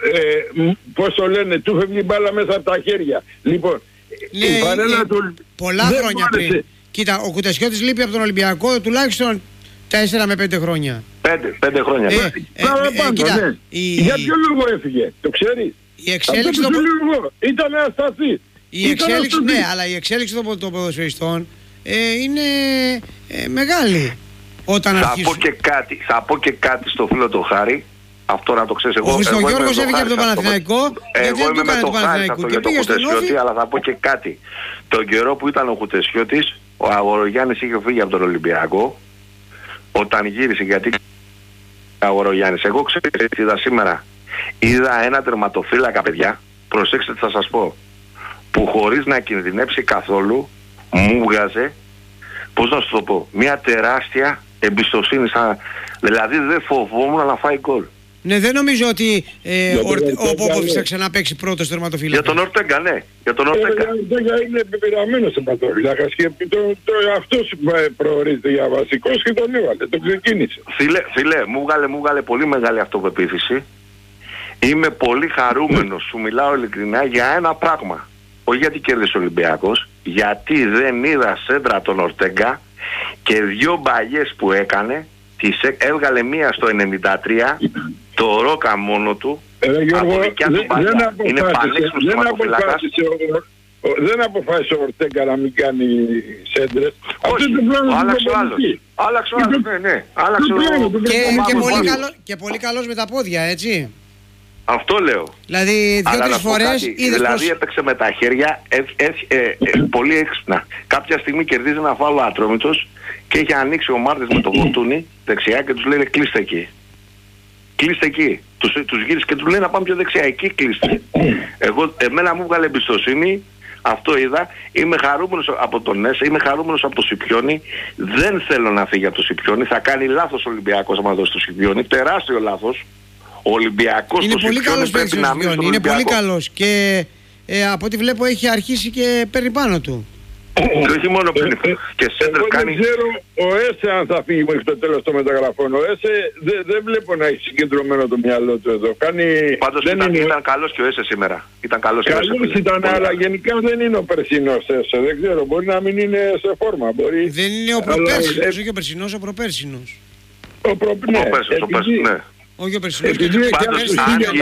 πώς το λένε, του φεύγει μπάλα μέσα από τα χέρια. Λοιπόν, η παρέλα του... Πολλά χρόνια πριν. Κοίτα, ο Κουτεσιώτης λείπει από τον Ολυμπιακό τουλάχιστον 4 με 5 χρόνια. 5 χρόνια. Κοίτα, ναι. Για ποιο λόγο έφυγε, το ξέρεις? Η εξέλιξη ήταν ασταθής. Η εξέλιξη, ναι, αλλά η εξέλιξη των ποδοσφαιριστών είναι μεγάλη. Όταν θα πω και κάτι στο φίλο του Χάρη. Αυτό να το ξέρεις. Ο Χριστογιώργος έφυγε από τον Παναθηναϊκό. Εγώ είμαι με τον Χάρη αυτό για τον Κουτεσιώτη, αλλά θα πω και κάτι. Τον καιρό που ήταν ο Κουτεσιώτης, ο Αγορογιάννης είχε φύγει από τον Ολυμπιακό. Όταν γύρισε, γιατί Αγορογιάννης, εγώ ξέρω τι είδα σήμερα. Είδα ένα τερματοφύλακα, παιδιά. Προσέξτε τι θα σας πω. Που χωρίς να κινδυνεύσει καθόλου μου βγάζε, πώς να σου το πω, μια τεράστια εμπιστοσύνη. Δηλαδή δεν φοβόμουν να φάει γκολ. Ναι, δεν νομίζω ότι ο Πόποβιτς θα ξαναπαίξει πρώτος τερματοφύλακα. Για τον Ορτέγκα, ναι. Για τον Ορτέγκα. Ο Ορτέγκα είναι πεπειραμένος τερματοφύλακας και αυτός προορίζεται για βασικός και τον έβαλε, τον ξεκίνησε. Φίλε, μου βγάλε πολύ μεγάλη αυτοπεποίθηση. Είμαι πολύ χαρούμενος, σου μιλάω ειλικρινά, για ένα πράγμα. Όχι γιατί κέρδισε ο Ολυμπιακός, γιατί δεν είδα σέντρα τον Ορτέγκα και 2 μπαγιές που έκανε, έβγαλε μία στο 93, το Ρόκα μόνο του, από δικιά του μπαγιά. Είναι πανέξυπνος τερματοφυλάκας. Δεν αποφάσισε ο Ορτέγκα να μην κάνει σέντρες. Όχι, άλλαξε ο άλλος, ναι, άλλαξε και πολύ καλός με τα πόδια, έτσι. Αυτό λέω. Δηλαδή 2-3 φορές δηλαδή έπαιξε με τα χέρια πολύ έξυπνα. Κάποια στιγμή κερδίζει ένα φάουλ ο Ατρόμητσος και είχε ανοίξει ο Μάρτης με το Φορτούνι δεξιά και τους λέει κλείστε εκεί. Κλείστε εκεί. Τους γύρισε και τους λέει να πάμε πιο δεξιά. Εκεί κλείστε. Εμένα μου βγάλε εμπιστοσύνη. Αυτό είδα. Είμαι χαρούμενος από τον Νέσα, είμαι χαρούμενος από το Σιπιόνι. Δεν θέλω να φύγει από το Σιπιόνι. Θα κάνει λάθος ο Ολυμπιακός άμα δώσει το Σιπιόνι. Τεράστιο λάθος. Ο Ολυμπιακός είναι πολύ καλός παίκτης ο Σιπιόνι. Είναι πολύ καλός και από ό,τι βλέπω έχει αρχίσει και παίρνει πάνω του. Και όχι μόνο παίρνει. Και σέντρες κάνει... Δεν ξέρω ο Έσε αν θα φύγει μέχρι το τέλος των μεταγραφών. Ο Έσε δεν βλέπω να έχει συγκεντρωμένο το μυαλό του εδώ. Πάντως ήταν καλός και ο Έσε σήμερα. Καλός ήταν, αλλά γενικά δεν είναι ο περσινός Έσε. Δεν ξέρω, μπορεί να μην είναι σε φόρμα. Δεν είναι ο προπέρσινος, όχι ο περσινός, ο προπέρσινος. Ο προπέρσινος, ναι. Όχι ο περσινός. Πάντως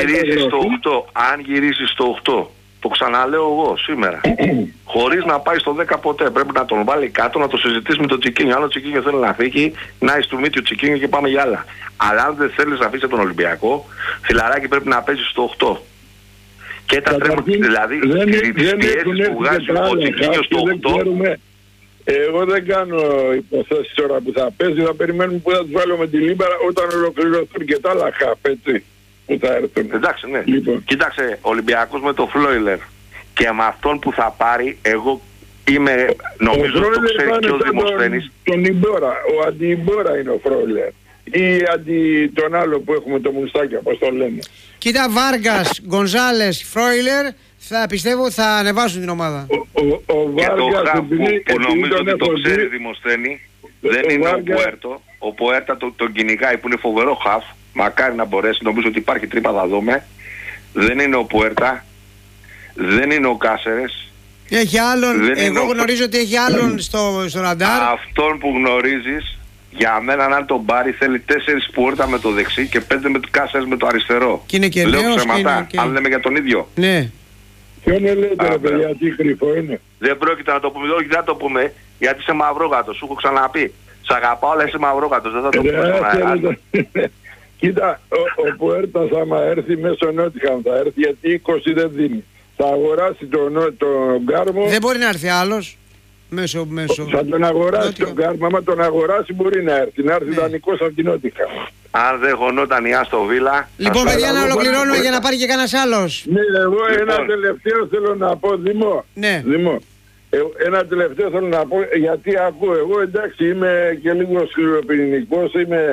αν γυρίσεις στο 8, το ξαναλέω εγώ σήμερα, χωρίς να πάει στο 10 ποτέ, πρέπει να τον βάλει κάτω, να το συζητήσει με τον Τσικίνιο. Αν ο Τσικίνιο θέλει να φύγει, να είσαι του μύτιου Τσικίνιο και πάμε για άλλα. Αλλά αν δεν θέλεις να αφήσεις τον Ολυμπιακό, φιλαράκι, πρέπει να παίζεις στο 8. Και τα τρέματα, δηλαδή τις πιέσεις που βγάζει ο Ποτσετίνιο στο 8. Εγώ δεν κάνω υποθέσεις τώρα που θα παίζει, θα περιμένουμε που θα τους βάλω με τη Λίμπαρα όταν ολοκληρωθούν και τα άλλα χαπ, έτσι, που θα έρθουν. Εντάξει, ναι. Λοιπόν. Κοίταξε, ο Ολυμπιακός με το Φρόιλερ και με αυτόν που θα πάρει, εγώ νομίζω το ξέρει και ο Δημοσθένης. Τον Ιμπόρα, ο αντι-Ιμπόρα είναι ο Φρόιλερ. Ή αντί τον άλλο που έχουμε το Μουστάκι, όπως το λένε. Κοίτα, Βάργας, Γκονζάλες, Φρόιλερ, θα πιστεύω θα ανεβάσουν την ομάδα. Ο Βάργας που νομίζω ότι το ξέρει Δημοσθένη, δεν είναι ο Πουέρτο. Ο Πουέρτα τον κυνηγάει που είναι φοβερό χαφ. Μακάρι να μπορέσει, νομίζω ότι υπάρχει τρύπα, θα δούμε. Δεν είναι ο Πουέρτα, δεν είναι ο Κάσερες. Έχει άλλον, εγώ γνωρίζω ότι έχει άλλον στο ραντάρ. Αυτόν που γνωρίζεις, για μένα αν τον πάρει θέλει 4 Πουέρτα με το δεξί και 5 με το Κάσερες με το αριστερό. Και είναι και λέω ψέματα, αν λέμε για τον ίδιο. Ναι. Ποιον λέτε παιδιά, τι κρυφό είναι. Δεν πρόκειται να το πούμε, όχι δεν θα το πούμε, γιατί είσαι μαυρόγατος, σου έχω ξαναπεί. Σ' αγαπάω, αλλά είσαι μαυρόγατος, δεν θα το πούμε στον αέρα. Κοίτα, ο Πουέρτας άμα έρθει μέσω Νότιχαμ θα έρθει, γιατί 20 δεν δίνει. Θα αγοράσει τον Γκάρμο. Δεν μπορεί να έρθει άλλος. Μέσω. Θα τον αγοράσει τον Γκάρμο, άμα τον αγοράσει μπορεί να έρθει. Να έρθει δανεικός από την Νότιχαμ. Αν δεν χωνόταν η Άστον Βίλα. Λοιπόν, παιδιά, να ολοκληρώνουμε για να πάρει και κανένας άλλος. Ναι, εγώ ένα τελευταίο θέλω να πω, Δημό. Ναι. Δημό. Ένα τελευταίο θέλω να πω, γιατί ακούω, εγώ εντάξει είμαι και λίγο σκληροπυρηνικός,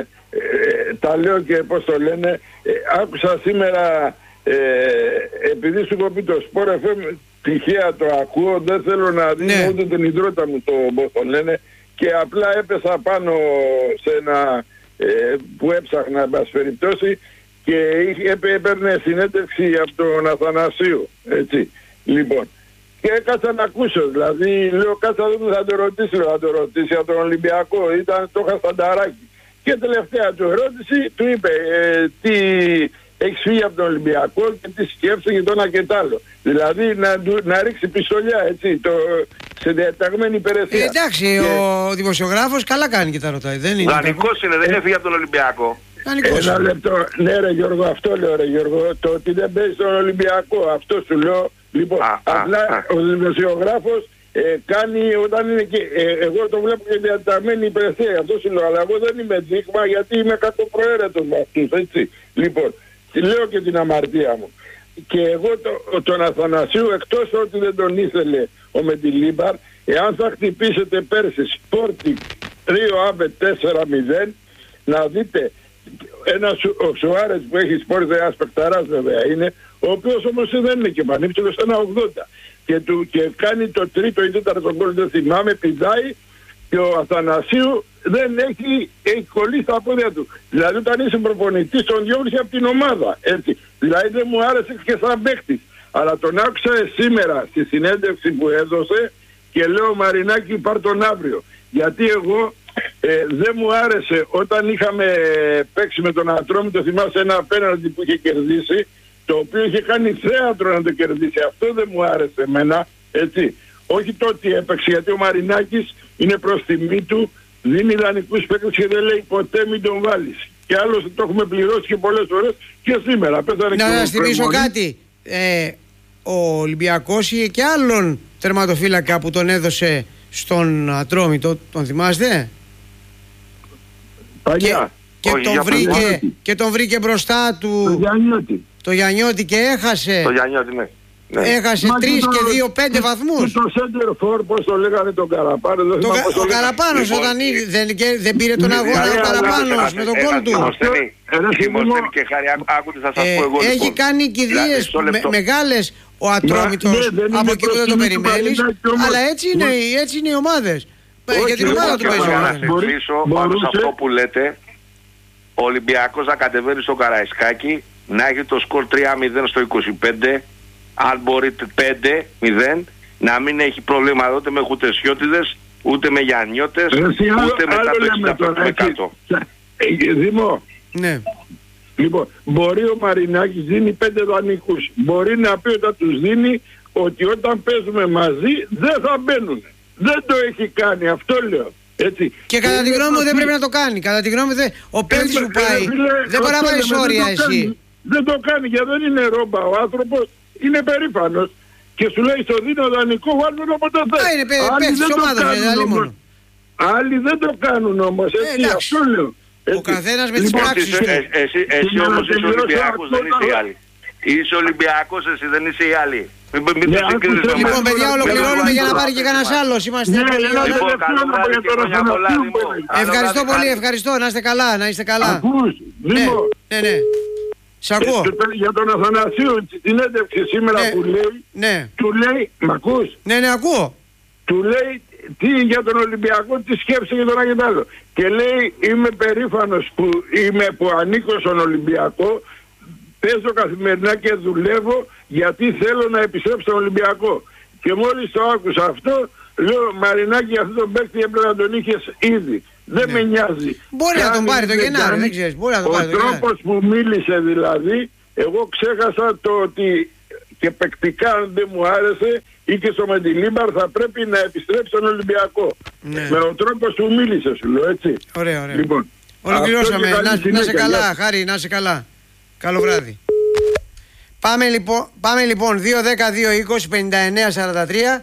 τα λέω και πώς το λένε, άκουσα σήμερα, επειδή σου έχω πει το Sport FM, τυχαία το ακούω, δεν θέλω να δίνω ούτε την υδρότα μου το πώς το λένε, και απλά έπεσα πάνω σε ένα που έψαχνα, εν πάση περιπτώσει, και έπαιρνε συνέντευξη από τον Αθανασίου, έτσι, λοιπόν. Και κάτσα να ακούσω, δηλαδή λέω κάτσα δεν θα το ρωτήσει από τον Ολυμπιακό, το είχα στανταράκι. Και τελευταία του ερώτηση του είπε τι έχει φύγει από τον Ολυμπιακό και τι σκέφτεται και το ένα και το άλλο. Δηλαδή να ρίξει πιστολιά, έτσι, σε διαταγμένη υπηρεσία. Εντάξει, ο δημοσιογράφος καλά κάνει και τα ρωτάει, δεν είναι. Δανεικός είναι, δεν έφυγε από τον Ολυμπιακό. Ένα λεπτό, ναι ρε Γιώργο, αυτό λέω ρε Γιώργο, το ότι δεν παίζει στον Ολυμπιακό, αυτό σου λέω. Λοιπόν, απλά ο δημοσιογράφος κάνει όταν είναι και εγώ το βλέπω και διαταμένη υπηρεσία, αυτό σου λέω, αλλά εγώ δεν είμαι δείγμα γιατί είμαι κατοπροαίρετος με αυτούς, έτσι. Λοιπόν, λέω και την αμαρτία μου. Και εγώ τον Αθανασίου, εκτός ότι δεν τον ήθελε ο Μεντιλίμπαρ, εάν θα χτυπήσετε πέρσι Sporting 3 ΑΒ 4-0, να δείτε ο Σουάρες που έχει Sporting, ένας παικταράς βέβαια είναι, ο οποίος όμως δεν είναι και πανύψηλος, 1,80 και κάνει το τρίτο ή τέταρτο γκολ, δεν θυμάμαι, πηδάει, και ο Αθανασίου δεν έχει κολλήσει τα πόδια του. Δηλαδή όταν είσαι προπονητής τον διώχνεις από την ομάδα, έτσι. Δηλαδή δεν μου άρεσε και σαν παίκτης. Αλλά τον άκουσα σήμερα στη συνέντευξη που έδωσε και λέω Μαρινάκη πάρ' τον αύριο. Γιατί εγώ δεν μου άρεσε όταν είχαμε παίξει με τον Ατρόμητο, θυμάσαι ένα πέναλτι που είχε κερδίσει, το οποίο είχε κάνει θέατρο να το κερδίσει. Αυτό δεν μου άρεσε εμένα, έτσι. Όχι το ότι έπαιξε, γιατί ο Μαρινάκης είναι προς τιμή του, δίνει ιδανικούς παίκτες και δεν λέει ποτέ μην τον βάλεις. Και άλλωστε το έχουμε πληρώσει και πολλές φορές και σήμερα. Να θυμίσω κάτι. Ο Ολυμπιακός είχε και άλλον τερματοφύλακα που τον έδωσε στον Ατρόμητο, τον θυμάστε? Παλιά. Και τον βρήκε μπροστά του το Γιαννιώτη και έχασε. Το Γιαννιώτη, ναι. Έχασε 3 και 2 5 βαθμούς. Το center for, πώς το λέγανε, τον Καραπάνο. Ο Καραπάνος όταν δεν πήρε τον αγώνα ο Καραπάνος με τον κόλ του. Και Χάρη, άκουτε, θα σας πω εγώ. Έχει κάνει κηδείες μεγάλες ο Ατρόμητος, από εκεί που δεν το περιμένεις, αλλά έτσι είναι οι ομάδες. Για την ομάδα του παίζει. Να συμφωνήσω πάνω σε αυτό που λέτε. Ο Ολυμπιακός να κατεβαίνει στο Καραϊσκάκι, να έχει το σκορ 3-0 στο 25, αν μπορείτε 5-0, να μην έχει πρόβλημα ούτε με Χουτεσιώτιδες, ούτε με Γιαννιώτες, ούτε με τα 65%. Δημό, ναι. Λοιπόν, μπορεί ο Μαρινάκης δίνει 5 δανεικούς. Μπορεί να πει όταν τους δίνει ότι όταν παίζουμε μαζί δεν θα μπαίνουν. Δεν το έχει κάνει, αυτό λέω. Έτσι. Και κατά τη γνώμη μου δεν πρέπει να το κάνει. Κατά τη γνώμη μου ο παίκτης που πάει δεν μπορεί να πάει σε όρια εσύ. Δεν το κάνει γιατί δεν είναι ρόμπα ο άνθρωπος. είναι περήφανος και σου λέει στο δίνω δανεικό, βάλουμε όποτε θες. Άλλοι δεν το κάνουν όμως, έτσι, αυτό λέω. Ο καθένας με τις πράξεις του. Εσύ όμως είσαι Ολυμπιακός, δεν είσαι οι άλλοι. Είσαι Ολυμπιακός, εσύ δεν είσαι οι άλλοι. Λοιπόν, παιδιά, ολοκληρώνουμε για να πάρει και κανένας άλλος. Είμαστε ευχαριστώ πολύ, ευχαριστώ. Να είστε καλά, να είστε καλά. Ακούς, Δήμο. Ναι. Σ' ακούω. Για τον Αθανασίου, την έντευξη σήμερα που λέει, του λέει, μ' ακούς? Ναι, ακούω. Του λέει τι για τον Ολυμπιακό, τι σκέψη για τον Αγεντάλο. Και λέει, είμαι περήφανος που ανήκω στον Ολυμπιακό, παίζω καθημερινά και δουλεύω γιατί θέλω να επιστρέψω στον Ολυμπιακό. Και μόλις το άκουσα αυτό, λέω, Μαρινάκη, αυτό τον παίκτη έπρεπε να τον είχες ήδη. Δεν με νοιάζει. Μπορεί να τον πάρει το Γενάρη, δεν ξέρεις. Ο τρόπος που μίλησε δηλαδή, εγώ ξέχασα το ότι και παικτικά αν δεν μου άρεσε ή και στο Μεντιλίμπαρ θα πρέπει να επιστρέψει στον Ολυμπιακό. Ναι. Με ο τρόπος που μίλησε σου λέω, έτσι. Ωραία. Λοιπόν, ολοκληρώσαμε. Να σε καλά, Χάρη, να σε καλά. Καλό βράδυ. Πάμε λοιπόν 2-10-2-20-59-43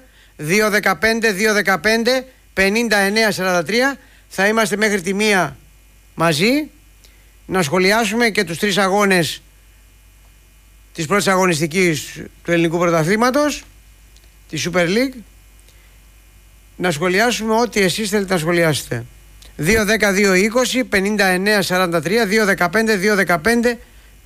2-15-2-15-59-43. Θα είμαστε μέχρι τη 1 μαζί να σχολιάσουμε και τους 3 αγώνες της πρώτης αγωνιστικής του ελληνικού πρωταθλήματος, τη Super League. Να σχολιάσουμε ό,τι εσείς θέλετε να σχολιάσετε. 2-10-2-20-59-43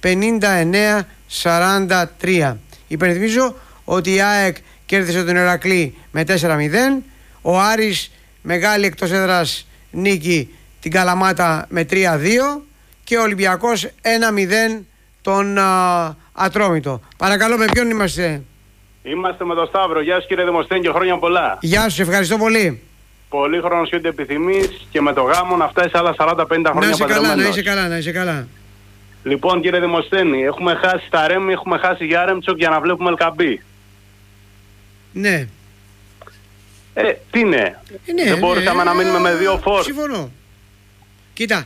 2-15-59-43. Υπενθυμίζω ότι η ΑΕΚ κέρδισε τον Ηρακλή με 4-0. Ο Άρης μεγάλη εκτός έδρας νίκη την Καλαμάτα με 3-2 και ο Ολυμπιακός 1-0 τον Ατρόμητο. Παρακαλώ, με ποιον είμαστε? Είμαστε με τον Σταύρο. Γεια σου κύριε Δημοσθένη και χρόνια πολλά. Γεια σου, ευχαριστώ πολύ. Πολύ χρόνος και ό,τι επιθυμείς και με το γάμο να φτάσει άλλα 40-50 χρόνια παντρεμένος. Να είσαι καλά. Λοιπόν κύριε Δημοσθένη, έχουμε χάσει τα Ρέμι, έχουμε χάσει για Ρέμτσοκ για να βλέπουμε Ελκαμπή. Ναι. Τι ναι. Δεν μπορούσαμε να μείνουμε με 2 φόρ. Συμφωνώ. Κοίτα,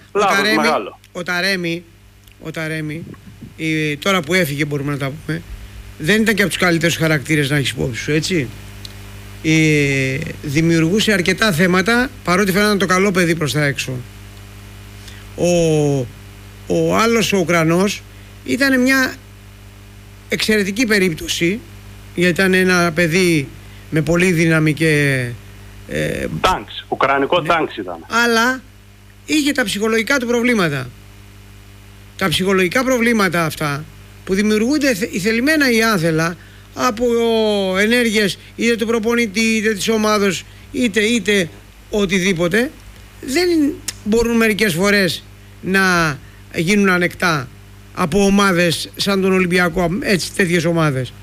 ο Ταρέμι, τώρα που έφυγε μπορούμε να τα πούμε, δεν ήταν και από τους καλύτερους χαρακτήρες να έχεις υπόψη σου, έτσι. Δημιουργούσε αρκετά θέματα, παρότι φαίνονταν το καλό παιδί προς τα έξω. Ο άλλος, ο Ουκρανός, ήταν μια εξαιρετική περίπτωση, γιατί ήταν ένα παιδί με πολύ δύναμη και τάγκς, ουκρανικό τάγκς ήταν. Αλλά είχε τα ψυχολογικά του προβλήματα. Τα ψυχολογικά προβλήματα αυτά που δημιουργούνται ηθελημένα ή άθελα από ενέργειες είτε του προπονητή είτε της ομάδος είτε οτιδήποτε, δεν μπορούν μερικές φορές να γίνουν ανεκτά από ομάδες σαν τον Ολυμπιακό, έτσι, τέτοιες ομάδες.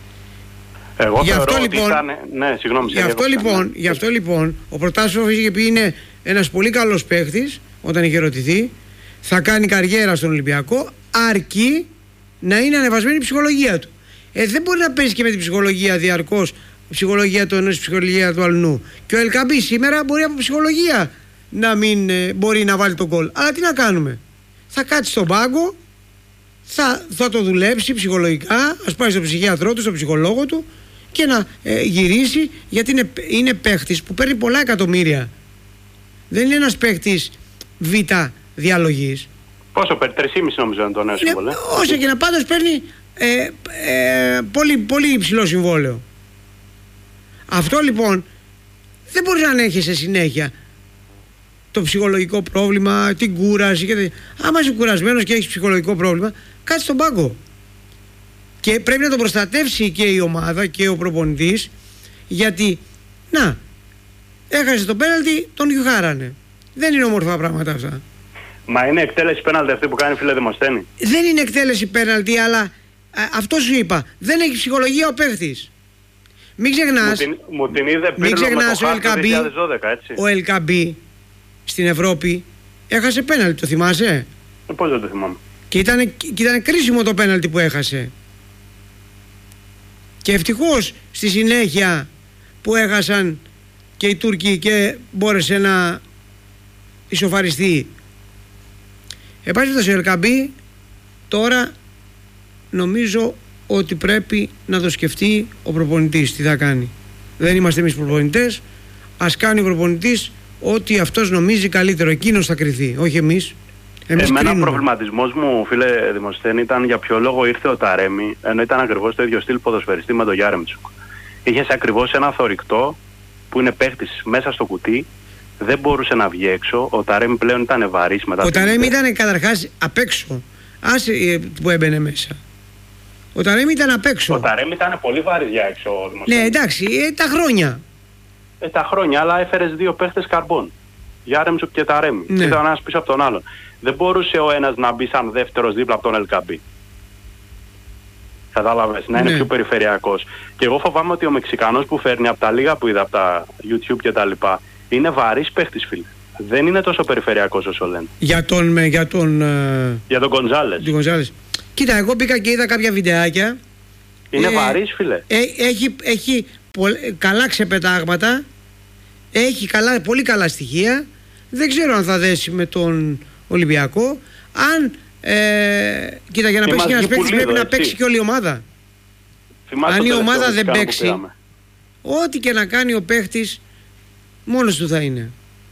Εγώ θεωρώ ότι ήταν... Ναι, συγγνώμη. Γι' αυτό λοιπόν ο Προτάσοφ είχε πει είναι ένας πολύ καλός παίχτης όταν είχε ερωτηθεί, θα κάνει καριέρα στον Ολυμπιακό αρκεί να είναι ανεβασμένη η ψυχολογία του. Δεν μπορεί να παίζει και με την ψυχολογία διαρκώς, ψυχολογία του ενός, ψυχολογία του αλλού. Και ο Ελκαμπή σήμερα μπορεί από ψυχολογία να μην μπορεί να βάλει τον γκολ. Αλλά τι να κάνουμε? Θα κάτσει στον πάγκο, θα το δουλέψει ψυχολογικά, ας πάει στον ψυχίατρό του, στον ψυχολόγο του και να γυρίσει, γιατί είναι παίχτης που παίρνει πολλά εκατομμύρια. Δεν είναι ένας παίχτης β' διαλογής. Πόσο παίρνει? 3,5 νομίζω είναι το νέο συμβόλαιο. Όσο και να πάντως παίρνει πολύ, πολύ υψηλό συμβόλαιο. Αυτό λοιπόν δεν μπορεί να ανέχεσαι συνέχεια το ψυχολογικό πρόβλημα, την κούραση και άμα είσαι κουρασμένος και έχεις ψυχολογικό πρόβλημα, κάτσε στον πάγκο. Και πρέπει να το προστατεύσει και η ομάδα και ο προπονητής, γιατί έχασε το πέναλτι, τον γιουχάρανε. Δεν είναι όμορφα πράγματα αυτά. Μα είναι εκτέλεση πέναλτι αυτή που κάνει, φίλε Δημοσθένη? Δεν είναι εκτέλεση πέναλτι, αλλά αυτό σου είπα. Δεν έχει ψυχολογία ο παίχτης. Μην ξεχνάς. Μου την είδε Πύρλο με το χάρτη 2012, έτσι. Ο Ελκαμπή στην Ευρώπη έχασε πέναλτι, το θυμάσαι? Πώς δεν το θυμάμαι. Και ήταν κρίσιμο το πέναλτι που έχασε. Και ευτυχώς στη συνέχεια που έχασαν και οι Τούρκοι και μπόρεσε να ισοφαριστεί. Επάσχετος ο Ελκαμπή τώρα νομίζω ότι πρέπει να το σκεφτεί ο προπονητής τι θα κάνει. Δεν είμαστε εμείς προπονητές. Ας κάνει ο προπονητής ό,τι αυτός νομίζει καλύτερο. Εκείνος θα κριθεί, όχι εμείς. Εμένα ο προβληματισμός μου, φίλε Δημοσθένη, ήταν για ποιο λόγο ήρθε ο Ταρέμι, ενώ ήταν ακριβώς το ίδιο στυλ ποδοσφαιριστή με τον Γιάρεμτσουκ. Είχες ακριβώς ένα θωρηκτό που είναι παίχτης μέσα στο κουτί, δεν μπορούσε να βγει έξω. Ο Ταρέμι πλέον ήταν βαρύς μετά. Ο Ταρέμι ήταν καταρχάς απ' έξω. Άσε που έμπαινε μέσα. Ο Ταρέμι ήταν απ' έξω. Ο Ταρέμι ήταν πολύ βαρύς για έξω. Ναι, εντάξει, τα χρόνια. Τα χρόνια, αλλά έφερες δύο παίχτες καρμπών. Γιάρεμτσουκ και Ταρέμι. Ναι. Ήταν ένας πίσω από τον άλλον. Δεν μπορούσε ο ένας να μπει σαν δεύτερος δίπλα από τον Ελκαμπή. Κατάλαβες, να είναι πιο περιφερειακός. Και εγώ φοβάμαι ότι ο Μεξικανός που φέρνει από τα λίγα που είδα από τα YouTube και τα λοιπά, είναι βαρύς παίχτης, φίλε. Δεν είναι τόσο περιφερειακός όσο λένε. Για τον Γκονζάλες. Κοίτα, εγώ μπήκα και είδα κάποια βιντεάκια. Είναι βαρύς, φίλε. Έχει καλά ξεπετάγματα. Έχει πολύ καλά στοιχεία. Δεν ξέρω αν θα δέσει με τον Ολυμπιακό. Αν κοίτα, για να παίξει ένας παίκτης πρέπει να παίξει και όλη η ομάδα. Αν η ομάδα δεν παίξει, ό,τι και να κάνει ο παίκτης μόνος του θα είναι.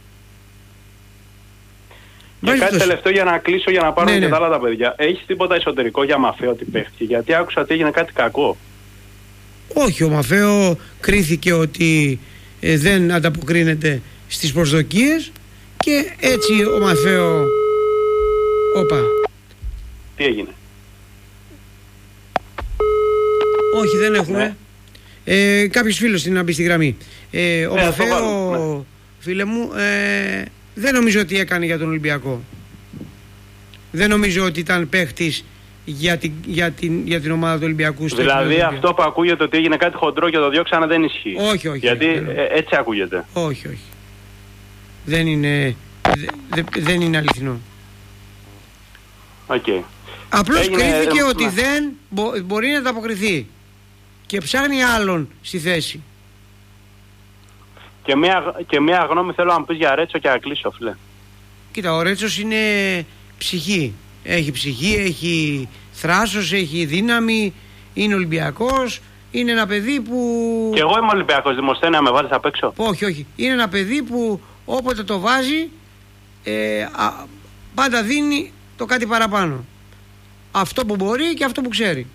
Και κάτι τελευταίο για να κλείσω, για να πάρω και τα άλλα τα παιδιά. Έχεις τίποτα εσωτερικό για Μαφαίο ότι παίχτηκε? Γιατί άκουσα ότι έγινε κάτι κακό. Όχι, ο Μαφαίο κρίθηκε ότι δεν ανταποκρίνεται στις προσδοκίες και έτσι ο Μαφαίο... Όπα. Τι έγινε? Όχι, δεν έχουμε. Κάποιος φίλος είναι να μπει στη γραμμή. Ο Μαφαίο, φίλε μου, δεν νομίζω ότι έκανε για τον Ολυμπιακό. Δεν νομίζω ότι ήταν παίχτης για την ομάδα του Ολυμπιακού. Δηλαδή αυτό που ακούγεται ότι έγινε κάτι χοντρό και το διώξανε δεν ισχύει. Όχι. Γιατί έτσι ακούγεται. Όχι. Δεν είναι αληθινό. Okay. Απλώς κρίθηκε ότι δεν μπορεί να ανταποκριθεί και ψάχνει άλλον στη θέση. Και μία γνώμη θέλω να μου πεις για Ρέτσο και να κλείσω, φίλε. Κοίτα, ο Ρέτσος είναι ψυχή. Έχει ψυχή, έχει θράσος, έχει δύναμη, είναι Ολυμπιακός. Είναι ένα παιδί που... Και εγώ είμαι Ολυμπιακός, Δημοσθένη, να με βάλεις απ' έξω. Όχι. Είναι ένα παιδί που όποτε το βάζει πάντα δίνει το κάτι παραπάνω. Αυτό που μπορεί και αυτό που ξέρει.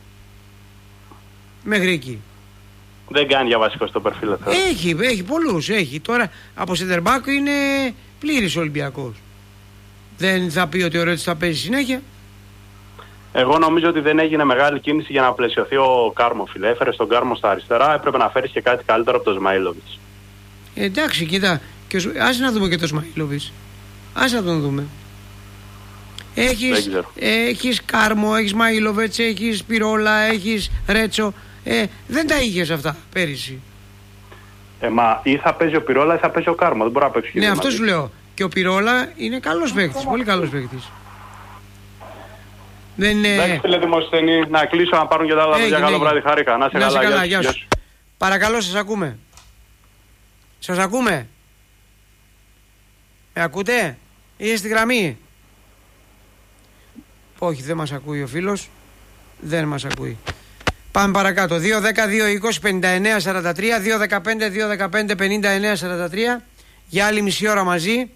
Μέχρι εκεί. Δεν κάνει για βασικό στο περφίλ. Έχει πολλούς. Τώρα από center back είναι πλήρης Ολυμπιακός. Δεν θα πει ότι ο Ρέτσος θα παίζει συνέχεια. Εγώ νομίζω ότι δεν έγινε μεγάλη κίνηση για να πλαισιωθεί ο Κάρμο, φίλε. Έφερε τον Κάρμο στα αριστερά, έπρεπε να φέρει και κάτι καλύτερο από τον Σμαΐλοβιτς. Εντάξει, κοίτα. Άσε να δούμε και τον Σμαΐλοβιτς. Άσε να τον δούμε. Έχεις Κάρμο, έχεις Σμαΐλοβιτς, έχεις Πυρόλα, έχεις Ρέτσο. Δεν τα είχες αυτά πέρυσι. Μα ή θα παίζει ο Πυρόλα ή θα παίζει ο Κάρμο. Δεν μπορεί να παίξει. Ναι, αυτό σου λέω. Και ο Πυρόλα είναι καλός παίκτης, πολύ καλός παίκτης. Εντάξει, φίλε Δημοσθένη, να κλείσω να πάρουν και τα άλλα παιδιά. Καλό βράδυ, χάρηκα. Να σε καλά, γεια σου. Παρακαλώ, σας ακούμε. Σας ακούμε. Με ακούτε? Είστε στη γραμμή? Όχι, δεν μας ακούει ο φίλος. Δεν μας ακούει. Πάμε παρακάτω. 2-10-2-20-59-43, 2-15-2-15-59-43. Για άλλη μισή ώρα μαζί.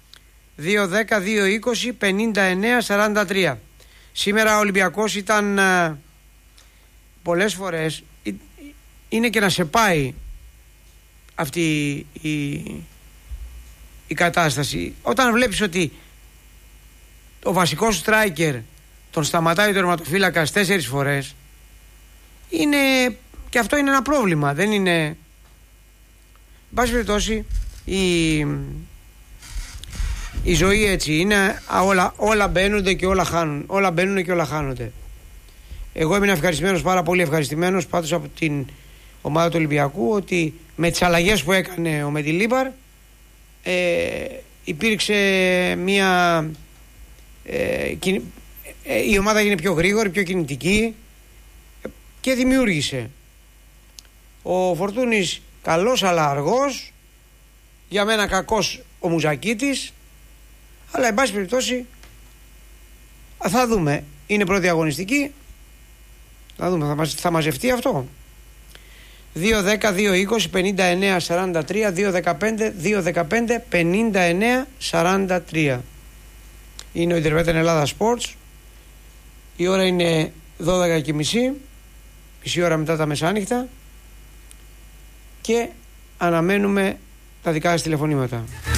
2-10-2-20-59-43. Σήμερα ο Ολυμπιακός ήταν πολλές φορές, είναι και να σε πάει αυτή η κατάσταση. Όταν βλέπεις ότι ο βασικός στράικερ τον σταματάει ο τερματοφύλακας 4 φορές, είναι, και αυτό είναι ένα πρόβλημα. Δεν είναι, εν πάση περιπτώσει, η ζωή έτσι είναι. Όλα μπαίνονται και όλα χάνουν. Όλα μπαίνουν και όλα χάνονται. Εγώ ήμουν ευχαριστημένος, πάρα πολύ ευχαριστημένος πάντως από την ομάδα του Ολυμπιακού, ότι με τις αλλαγές που έκανε ο Μεντιλίμπαρ υπήρξε μια η ομάδα έγινε πιο γρήγορη, πιο κινητική και δημιούργησε. Ο Φορτούνης καλός αλλά αργός, για μένα κακός ο Μουζακίτης, αλλά εν πάση περιπτώσει θα δούμε. Είναι πρώτη αγωνιστική, Θα δούμε, θα μαζευτεί αυτό. 2-10-2-20-59-43, 2-15-59-43. Είναι ο Ιντερβέτεν Ελλάδα Sports. Η ώρα είναι 12:30, μισή ώρα μετά τα μεσάνυχτα, και αναμένουμε τα δικά σας τηλεφωνήματα.